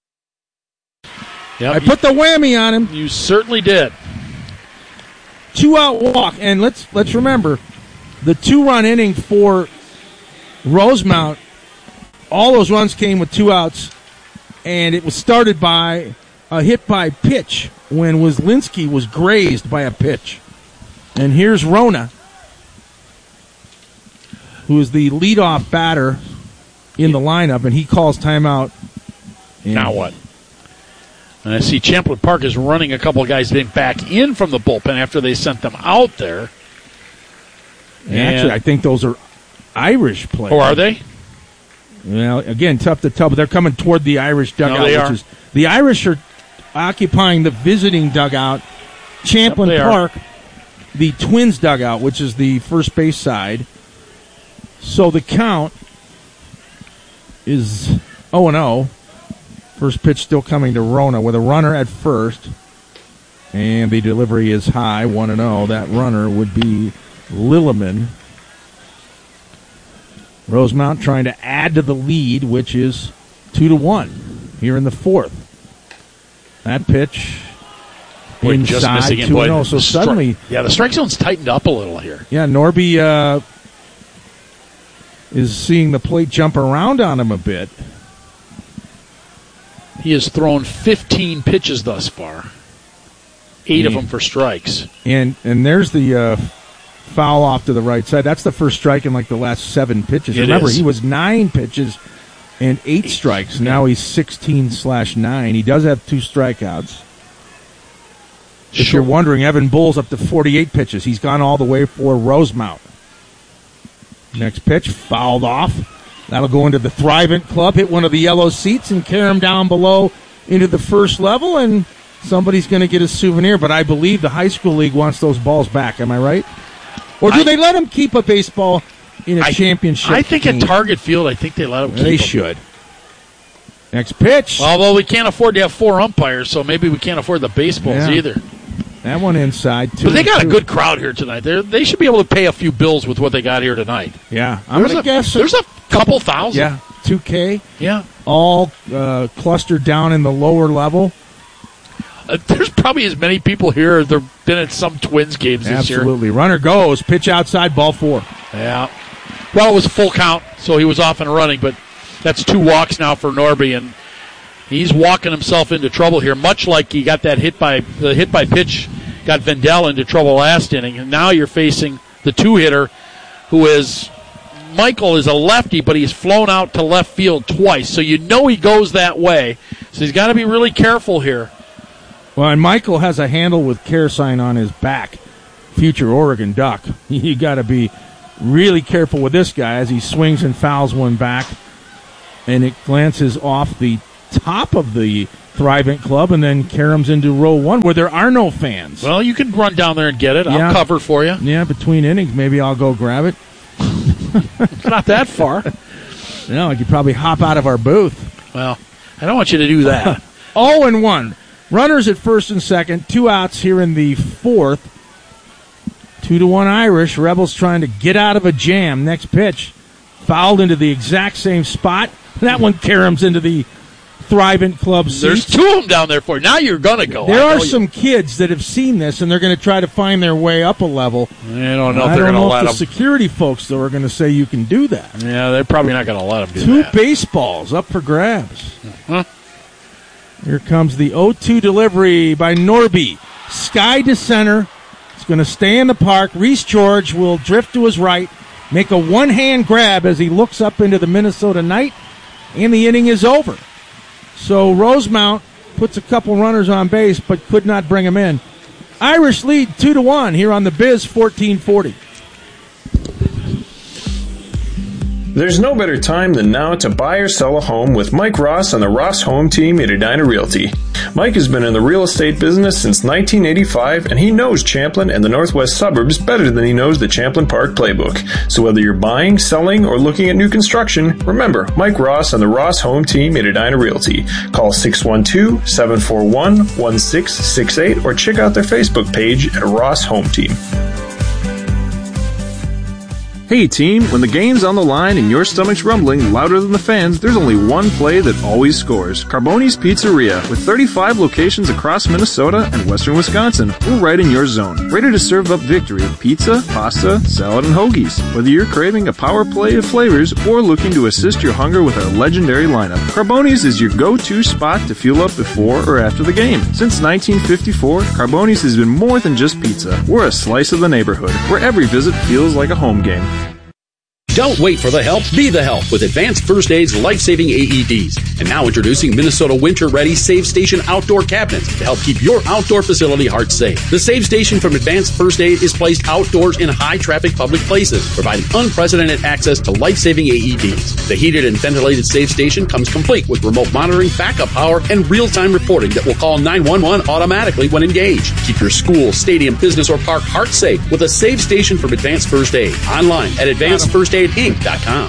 Speaker 1: Yep,
Speaker 6: I put the whammy on him.
Speaker 1: You certainly did.
Speaker 6: Two out walk, and let's let's remember the two run inning for Rosemount. All those runs came with two outs, and it was started by a hit by pitch when Wislinski was grazed by a pitch. And here's Rona, who is the leadoff batter in the lineup, and he calls timeout. And
Speaker 1: now what? And I see Champlin Park is running a couple of guys back in from the bullpen after they sent them out there.
Speaker 6: And actually, I think those are Irish players.
Speaker 1: Oh, are they?
Speaker 6: Well, again, tough to tell, but they're coming toward the Irish dugout.
Speaker 1: No, they
Speaker 6: which
Speaker 1: are.
Speaker 6: Is, the Irish are occupying the visiting dugout. Champlin
Speaker 1: yep,
Speaker 6: Park, are. the Twins dugout, which is the first base side. So the count is oh and oh. First pitch still coming to Rona with a runner at first. And the delivery is high, one and oh. That runner would be Lilleman. Rosemount trying to add to the lead, which is two to one here in the fourth. That pitch
Speaker 1: Boy,
Speaker 6: inside
Speaker 1: just missing it.
Speaker 6: two
Speaker 1: Boy,
Speaker 6: and oh. So
Speaker 1: stri-
Speaker 6: suddenly,
Speaker 1: yeah, the strike zone's tightened up a little here.
Speaker 6: Yeah, Norby uh, is seeing the plate jump around on him a bit.
Speaker 1: He has thrown fifteen pitches thus far, eight yeah. of them for strikes.
Speaker 6: And and there's the uh, foul off to the right side. That's the first strike in like the last seven pitches.
Speaker 1: It
Speaker 6: Remember,
Speaker 1: is.
Speaker 6: he was nine pitches and eight strikes. Now he's sixteen slash nine. He does have two strikeouts. If
Speaker 1: Sure.
Speaker 6: you're wondering, Evan Bull's up to forty-eight pitches. He's gone all the way for Rosemount. Next pitch, fouled off. That'll go into the Thrivent Club, hit one of the yellow seats, and carry him down below into the first level, and somebody's going to get a souvenir. But I believe the high school league wants those balls back. Am I right? Or do I, they let him keep a baseball in a
Speaker 1: I,
Speaker 6: championship
Speaker 1: I think
Speaker 6: game?
Speaker 1: at Target Field, I think they let him keep
Speaker 6: They
Speaker 1: them.
Speaker 6: should. Next pitch.
Speaker 1: Although we can't afford to have four umpires, so maybe we can't afford the baseballs
Speaker 6: Yeah.
Speaker 1: either.
Speaker 6: That one inside, too.
Speaker 1: But they got
Speaker 6: two.
Speaker 1: a good crowd here tonight. They're, they should be able to pay a few bills with what they got here tonight.
Speaker 6: Yeah. I'm
Speaker 1: There's,
Speaker 6: going
Speaker 1: a,
Speaker 6: to guess.
Speaker 1: there's a couple thousand.
Speaker 6: Yeah, two K.
Speaker 1: Yeah.
Speaker 6: All uh, clustered down in the lower level.
Speaker 1: Uh, there's probably as many people here as there have been at some Twins games this year.
Speaker 6: Absolutely. Runner goes. Pitch outside, ball four.
Speaker 1: Yeah. Well, it was a full count, so he was off and running, but that's two walks now for Norby, and he's walking himself into trouble here, much like he got that hit by the hit by pitch, got Vendel into trouble last inning, and now you're facing the two-hitter, who is Michael is a lefty, but he's flown out to left field twice, so you know he goes that way. So he's got to be really careful here.
Speaker 6: Well, and Michael has a handle with care sign on his back. If future Oregon Duck. You got to be really careful with this guy as he swings and fouls one back, and it glances off the top of the Thrivent Club and then caroms into row one where there are no fans.
Speaker 1: Well, you can run down there and get it.
Speaker 6: Yeah.
Speaker 1: I'll cover for you.
Speaker 6: Yeah, between innings, maybe I'll go grab it.
Speaker 1: It's not that far.
Speaker 6: No, I could probably hop out of our booth.
Speaker 1: Well, I don't want you to do that.
Speaker 6: oh and one. Runners at first and second. Two outs here in the fourth. Two to one Irish. Rebels trying to get out of a jam. Next pitch. Fouled into the exact same spot. That one caroms into the Thrivent Club seats.
Speaker 1: There's two of them down there for you. Now you're going to go.
Speaker 6: There
Speaker 1: I
Speaker 6: are
Speaker 1: know
Speaker 6: some
Speaker 1: you.
Speaker 6: kids that have seen this, and they're going to try to find their way up a level.
Speaker 1: I don't know
Speaker 6: I
Speaker 1: if they're
Speaker 6: don't
Speaker 1: going to
Speaker 6: know
Speaker 1: let
Speaker 6: if
Speaker 1: them.
Speaker 6: the security folks, though, are going to say you can do that.
Speaker 1: Yeah, they're probably not going to let them do
Speaker 6: Two
Speaker 1: that.
Speaker 6: baseballs up for grabs.
Speaker 1: Huh?
Speaker 6: Here comes the oh two delivery by Norby. Sky to center. It's going to stay in the park. Reese George will drift to his right, make a one-hand grab as he looks up into the Minnesota night, and the inning is over. So Rosemount puts a couple runners on base, but could not bring them in. Irish lead two to one here on the Biz fourteen forty.
Speaker 7: There's no better time than now to buy or sell a home with Mike Ross and the Ross Home Team at Edina Realty. Mike has been in the real estate business since nineteen eighty-five, and he knows Champlin and the northwest suburbs better than he knows the Champlin Park playbook. So whether you're buying, selling, or looking at new construction, remember Mike Ross and the Ross Home Team at Edina Realty. Call six one two, seven four one, one six six eight or check out their Facebook page at Ross Home Team. Hey team, when the game's on the line and your stomach's rumbling louder than the fans, there's only one play that always scores. Carboni's Pizzeria. With thirty-five locations across Minnesota and western Wisconsin, we're right in your zone. Ready to serve up victory with pizza, pasta, salad, and hoagies. Whether you're craving a power play of flavors or looking to assist your hunger with our legendary lineup, Carboni's is your go-to spot to fuel up before or after the game. Since nineteen fifty-four, Carboni's has been more than just pizza. We're a slice of the neighborhood, where every visit feels like a home game.
Speaker 8: Don't wait for the help, be the help with Advanced First Aid's life-saving A E Ds. And now introducing Minnesota Winter-Ready Save Station Outdoor Cabinets to help keep your outdoor facility heart safe. The Save Station from Advanced First Aid is placed outdoors in high-traffic public places, providing unprecedented access to life-saving A E Ds. The heated and ventilated Save Station comes complete with remote monitoring, backup power, and real-time reporting that will call nine one one automatically when engaged. Keep your school, stadium, business, or park heart safe with a Save Station from Advanced First Aid. Online at advanced first aid inc dot com.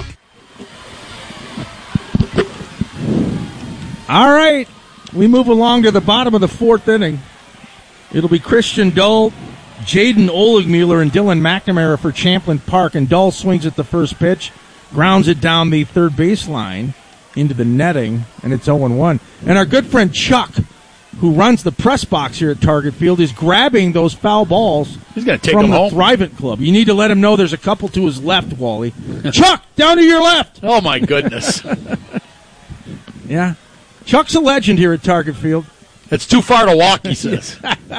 Speaker 6: All right, we move along to the bottom of the fourth inning. It'll be Christian Dull, Jaden Oligmuller, and Dylan McNamara for Champlin Park. And Dull swings at the first pitch, grounds it down the third baseline into the netting, and it's oh and one. And our good friend Chuck, who runs the press box here at Target Field, is grabbing those foul balls
Speaker 1: He's gonna take
Speaker 6: from
Speaker 1: them
Speaker 6: the
Speaker 1: home.
Speaker 6: Thrivent Club. You need to let him know there's a couple to his left, Wally. Chuck, down to your left.
Speaker 1: Oh, my goodness.
Speaker 6: Yeah. Chuck's a legend here at Target Field.
Speaker 1: It's too far to walk, he says.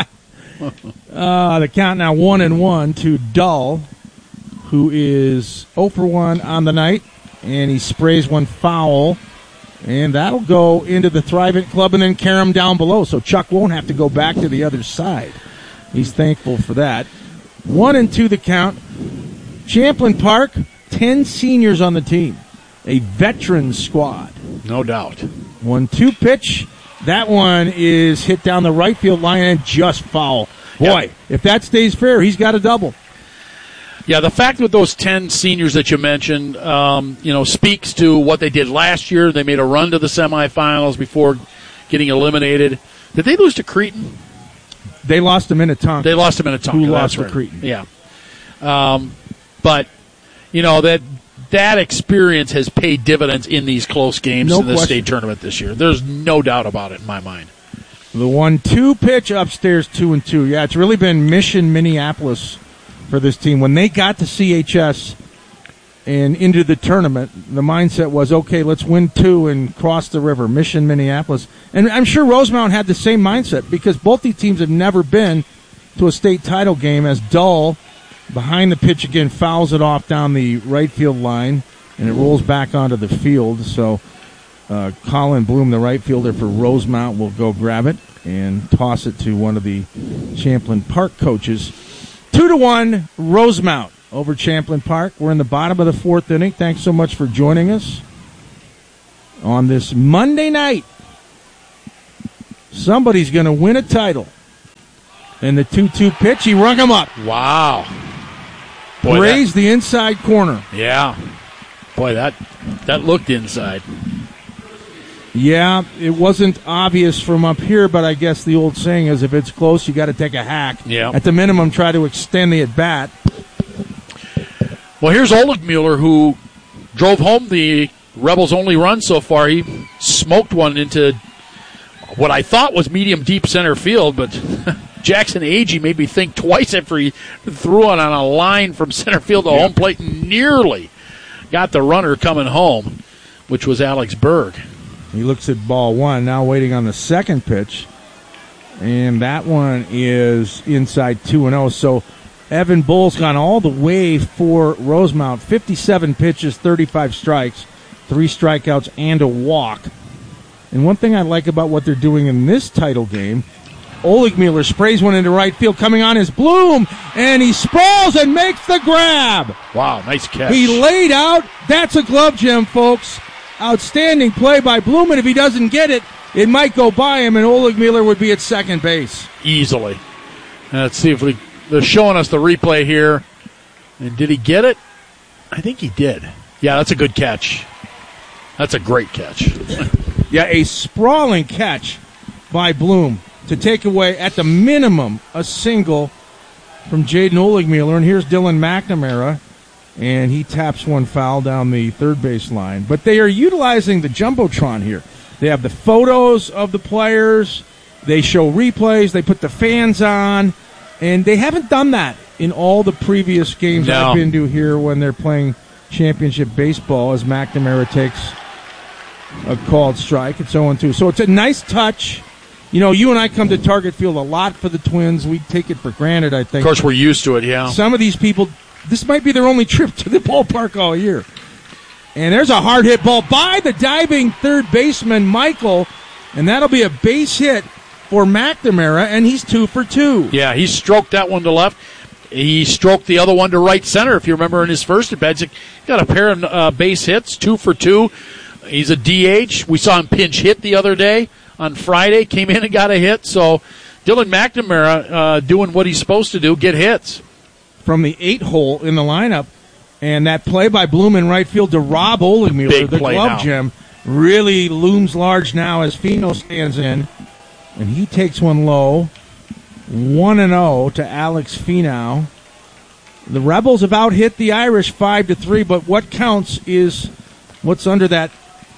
Speaker 6: uh, the count now one and one to Dull, who is oh for one on the night, and he sprays one foul. And that'll go into the Thrivent Club and then carry him down below, so Chuck won't have to go back to the other side. He's thankful for that. One and two the count. Champlin Park, ten seniors on the team. A veteran squad.
Speaker 1: No doubt.
Speaker 6: One two pitch. That one is hit down the right field line and just foul. Boy,
Speaker 1: Yep.
Speaker 6: if that stays fair, he's got a double.
Speaker 1: Yeah, the fact with those ten seniors that you mentioned, um, you know, speaks to what they did last year. They made a run to the semifinals before getting eliminated. Did they lose to Cretin?
Speaker 6: They lost to Minnetonka.
Speaker 1: They lost to Minnetonka.
Speaker 6: Who
Speaker 1: That's
Speaker 6: lost to
Speaker 1: right.
Speaker 6: Cretin.
Speaker 1: Yeah. Um, but, you know, that that experience has paid dividends in these close games
Speaker 6: No
Speaker 1: in the
Speaker 6: question.
Speaker 1: state tournament this year. There's no doubt about it in my mind.
Speaker 6: The one two pitch upstairs, two and two. Yeah, it's really been Mission Minneapolis for this team. When they got to C H S and into the tournament, the mindset was, okay, let's win two and cross the river. Mission Minneapolis. And I'm sure Rosemount had the same mindset because both these teams have never been to a state title game. As Dull, behind the pitch again, fouls it off down the right field line, and it rolls back onto the field. So uh, Colin Bloom, the right fielder for Rosemount, will go grab it and toss it to one of the Champlin Park coaches. two to one Rosemount over Champlin Park. We're in the bottom of the fourth inning. Thanks so much for joining us on this Monday night. Somebody's going to win a title. And the two two pitch, he rung him up.
Speaker 1: Wow. Boy,
Speaker 6: Raised that, the inside corner.
Speaker 1: Yeah. Boy, that that looked inside.
Speaker 6: Yeah, it wasn't obvious from up here, but I guess the old saying is if it's close, you got to take a hack.
Speaker 1: Yeah.
Speaker 6: At the minimum, try to extend the at-bat.
Speaker 1: Well, here's Oligmuller, who drove home the Rebels' only run so far. He smoked one into what I thought was medium deep center field, but Jackson Agee made me think twice after he threw it on a line from center field to yeah. home plate and nearly got the runner coming home, which was Alex Berg.
Speaker 6: He looks at ball one, now waiting on the second pitch. And that one is inside two and oh. So Evan Bull's gone all the way for Rosemount. fifty-seven pitches, thirty-five strikes, three strikeouts, and a walk. And one thing I like about what they're doing in this title game, Oligmuller sprays one into right field. Coming on is Bloom, and he sprawls and makes the grab.
Speaker 1: Wow, nice catch.
Speaker 6: He laid out. That's a glove gem, folks. Outstanding play by Bloom, and if he doesn't get it, it might go by him, and Oligmuller would be at second base.
Speaker 1: Easily. Let's see if we... They're showing us the replay here. And did he get it? I think he did. Yeah, that's a good catch. That's a great catch.
Speaker 6: Yeah, a sprawling catch by Bloom to take away, at the minimum, a single from Jaden Oligmuller. And here's Dylan McNamara, and he taps one foul down the third base line. But they are utilizing the Jumbotron here. They have the photos of the players. They show replays. They put the fans on. And they haven't done that in all the previous games
Speaker 1: no.
Speaker 6: I've been to here when they're playing championship baseball, as McNamara takes a called strike. It's oh and two. So it's a nice touch. You know, you and I come to Target Field a lot for the Twins. We take it for granted, I think.
Speaker 1: Of course, we're used to it, yeah.
Speaker 6: Some of these people, this might be their only trip to the ballpark all year. And there's a hard hit ball by the diving third baseman, Michael, and that'll be a base hit for McNamara, and he's two for two.
Speaker 1: Yeah, he stroked that one to left. He stroked the other one to right center, if you remember in his first at-bat. He got a pair of uh, base hits, two for two. He's a D H. We saw him pinch hit the other day on Friday, came in and got a hit. So Dylan McNamara uh, doing what he's supposed to do, get hits.
Speaker 6: From the eight hole in the lineup, and that play by Bloom in right field to Rob Oligmuller,
Speaker 1: Big
Speaker 6: the
Speaker 1: play
Speaker 6: glove
Speaker 1: now.
Speaker 6: gem, really looms large now as Fino stands in. And he takes one low, one and oh to Alex Finau. The Rebels have out-hit the Irish five to three, but what counts is what's under that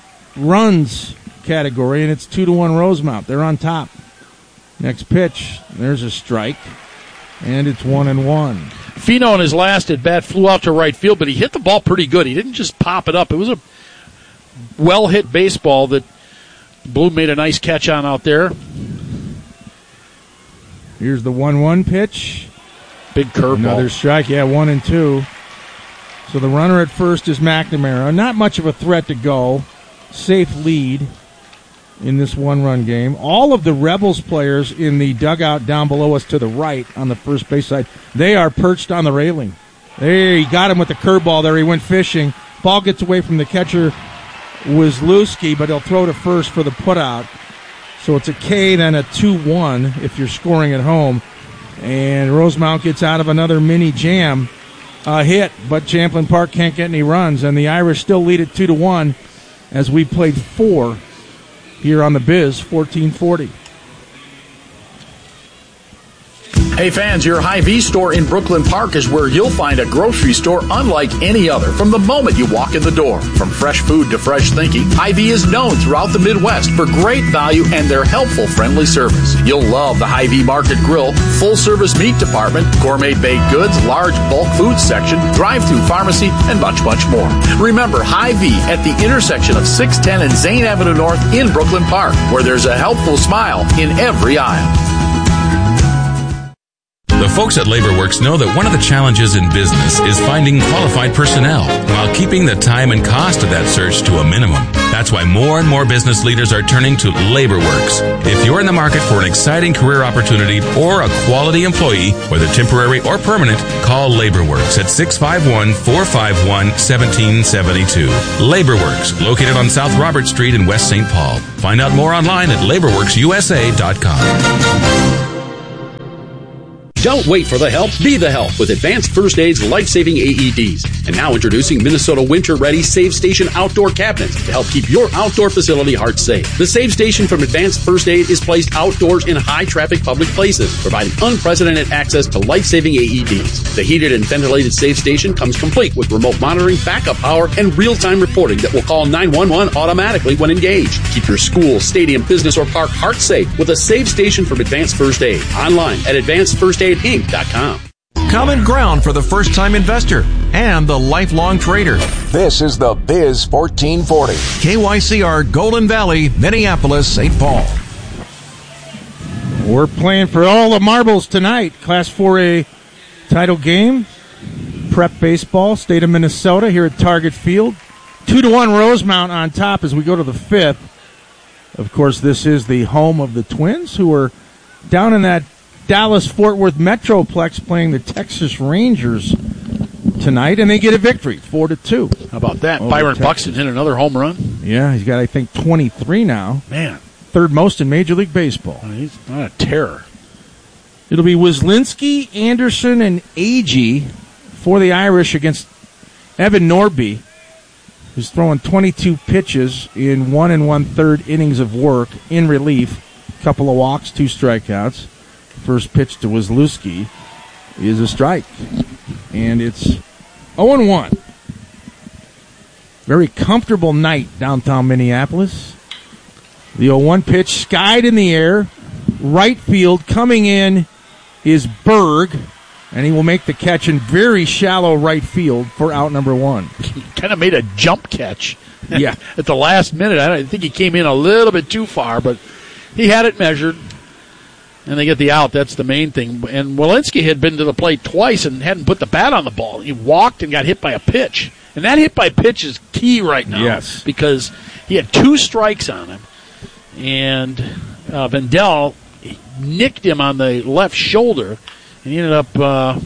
Speaker 6: runs category, and it's two to one Rosemount. They're on top. Next pitch, there's a strike, and it's one and one.
Speaker 1: Fino in his last at bat flew out to right field, but he hit the ball pretty good. He didn't just pop it up. It was a well-hit baseball that Bloom made a nice catch on out there.
Speaker 6: Here's the one one pitch.
Speaker 1: Big curveball.
Speaker 6: Another strike, yeah, one and two. So the runner at first is McNamara. Not much of a threat to go. Safe lead in this one-run game. All of the Rebels players in the dugout down below us to the right on the first base side, they are perched on the railing. There, he got him with the curveball there. He went fishing. Ball gets away from the catcher, Wizlewski, but he'll throw to first for the putout. So it's a K, then a two one if you're scoring at home. And Rosemount gets out of another mini jam uh, hit, but Champlin Park can't get any runs. And the Irish still lead it two to one as we played four here on the Biz, fourteen forty.
Speaker 2: Hey fans, your Hy-Vee store in Brooklyn Park is where you'll find a grocery store unlike any other from the moment you walk in the door. From fresh food to fresh thinking, Hy-Vee is known throughout the Midwest for great value and their helpful, friendly service. You'll love the Hy-Vee Market Grill, full-service meat department, gourmet baked goods, large bulk food section, drive-through pharmacy, and much, much more. Remember Hy-Vee at the intersection of six ten and Zane Avenue North in Brooklyn Park, where there's a helpful smile in every aisle.
Speaker 5: The folks at LaborWorks know that one of the challenges in business is finding qualified personnel while keeping the time and cost of that search to a minimum. That's why more and more business leaders are turning to LaborWorks. If you're in the market for an exciting career opportunity or a quality employee, whether temporary or permanent, call LaborWorks at six five one, four five one, one seven seven two. LaborWorks, located on South Robert Street in West Saint Paul. Find out more online at labor works u s a dot com.
Speaker 8: Don't wait for the help. Be the help with Advanced First Aid's life-saving A E Ds. And now introducing Minnesota Winter-Ready Save Station Outdoor Cabinets to help keep your outdoor facility heart safe. The Save Station from Advanced First Aid is placed outdoors in high-traffic public places, providing unprecedented access to life-saving A E Ds. The heated and ventilated Save Station comes complete with remote monitoring, backup power, and real-time reporting that will call nine one one automatically when engaged. Keep your school, stadium, business, or park heart safe with a Save Station from Advanced First Aid. Online at advanced first aid inc dot com.
Speaker 11: Common ground for the first-time investor and the lifelong trader.
Speaker 12: This is the Biz fourteen forty.
Speaker 11: K Y C R, Golden Valley, Minneapolis, Saint Paul.
Speaker 6: We're playing for all the marbles tonight. Class four A title game. Prep baseball, state of Minnesota here at Target Field. Two to one Rosemount on top as we go to the fifth. Of course, this is the home of the Twins, who are down in that Dallas-Fort Worth Metroplex playing the Texas Rangers tonight, and they get a victory, four to two.
Speaker 1: How about that? Byron Texas. Buxton hit another home run.
Speaker 6: Yeah, he's got, I think, twenty-three now.
Speaker 1: Man.
Speaker 6: Third most in Major League Baseball.
Speaker 1: Oh, he's not a terror.
Speaker 6: It'll be Wislinski, Anderson, and Agee for the Irish against Evan Norby, who's throwing twenty-two pitches in one and one-third innings of work in relief. A couple of walks, two strikeouts. First pitch to Wislinski is a strike. And it's oh and one. Very comfortable night downtown Minneapolis. The oh one pitch skied in the air. Right field coming in is Berg. And he will make the catch in very shallow right field for out number one.
Speaker 1: He kind of made a jump catch.
Speaker 6: Yeah.
Speaker 1: At the last minute. I think he came in a little bit too far, but he had it measured. And they get the out. That's the main thing. And Walensky had been to the plate twice and hadn't put the bat on the ball. He walked and got hit by a pitch. And that hit by pitch is key right now.
Speaker 6: Yes.
Speaker 1: Because he had two strikes on him. And uh, Vendel nicked him on the left shoulder. And he ended up uh,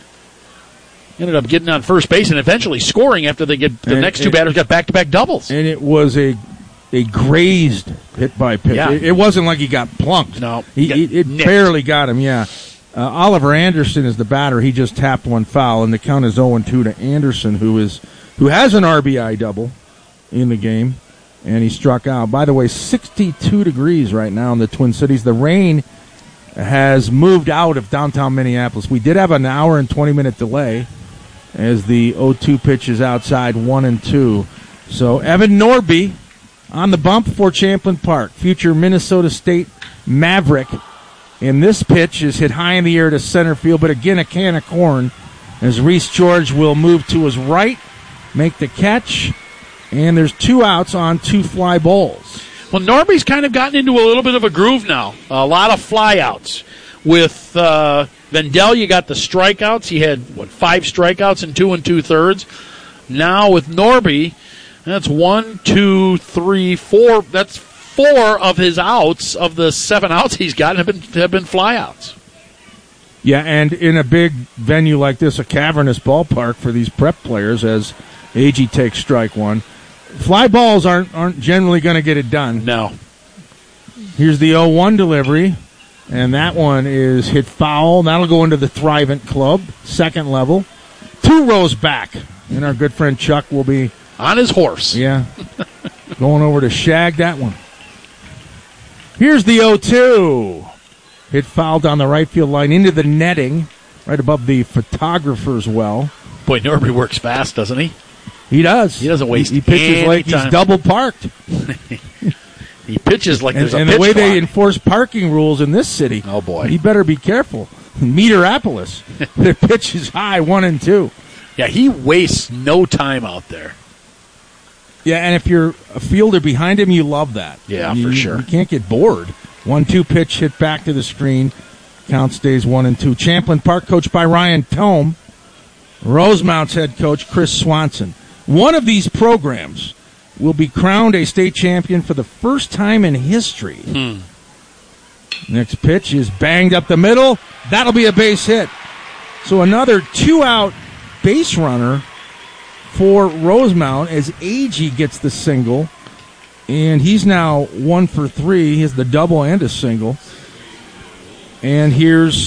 Speaker 1: ended up getting on first base and eventually scoring after they get the
Speaker 6: and,
Speaker 1: next two
Speaker 6: and,
Speaker 1: batters got back-to-back doubles.
Speaker 6: And it was a a grazed hit by pitch.
Speaker 1: Yeah.
Speaker 6: It, it wasn't like he got plunked.
Speaker 1: No.
Speaker 6: He,
Speaker 1: He
Speaker 6: he, it
Speaker 1: nicked.
Speaker 6: barely got him, yeah. Uh, Oliver Anderson is the batter. He just tapped one foul, and the count is oh and two to Anderson, who is who has an R B I double in the game, and he struck out. By the way, sixty-two degrees right now in the Twin Cities. The rain has moved out of downtown Minneapolis. We did have an hour and twenty-minute delay as the oh two pitch is outside, one and two. So Evan Norby on the bump for Champlin Park, future Minnesota State Maverick. And this pitch is hit high in the air to center field, but again a can of corn as Reese George will move to his right, make the catch, and there's two outs on two fly balls.
Speaker 1: Well, Norby's kind of gotten into a little bit of a groove now. A lot of flyouts. With uh, Vendel, you got the strikeouts. He had, what, five strikeouts in two and two-thirds. Now with Norby, that's one, two, three, four. That's four of his outs, of the seven outs he's gotten, have been, have been flyouts.
Speaker 6: Yeah, and in a big venue like this, a cavernous ballpark for these prep players, as Agee takes strike one. Fly balls aren't aren't generally going to get it done.
Speaker 1: No.
Speaker 6: Here's the oh one delivery, and that one is hit foul. That'll go into the Thrivent Club, second level. Two rows back, and our good friend Chuck will be
Speaker 1: on his horse.
Speaker 6: Yeah, going over to shag that one. Here's the oh two. Hit foul down the right field line into the netting, right above the photographer's well.
Speaker 1: Boy, Norby works fast, doesn't he?
Speaker 6: He does.
Speaker 1: He doesn't waste
Speaker 6: He, he pitches
Speaker 1: any
Speaker 6: like
Speaker 1: time.
Speaker 6: He's double parked.
Speaker 1: He pitches like
Speaker 6: and,
Speaker 1: there's a
Speaker 6: and
Speaker 1: pitch
Speaker 6: the way
Speaker 1: clock.
Speaker 6: they enforce parking rules in this city.
Speaker 1: Oh, boy.
Speaker 6: He better be careful. Meteropolis. The pitch is high, one and two.
Speaker 1: Yeah, he wastes no time out there.
Speaker 6: Yeah, and if you're a fielder behind him, you love that.
Speaker 1: Yeah,
Speaker 6: you,
Speaker 1: for sure.
Speaker 6: You can't get bored. One two pitch hit back to the screen. Count stays one and two. Champlin Park coached by Ryan Tome. Rosemount's head coach Chris Swanson. One of these programs will be crowned a state champion for the first time in history.
Speaker 1: Hmm.
Speaker 6: Next pitch is banged up the middle. That'll be a base hit. So another two-out base runner for Rosemount as Agee gets the single. And he's now one for three. He has the double and a single. And here's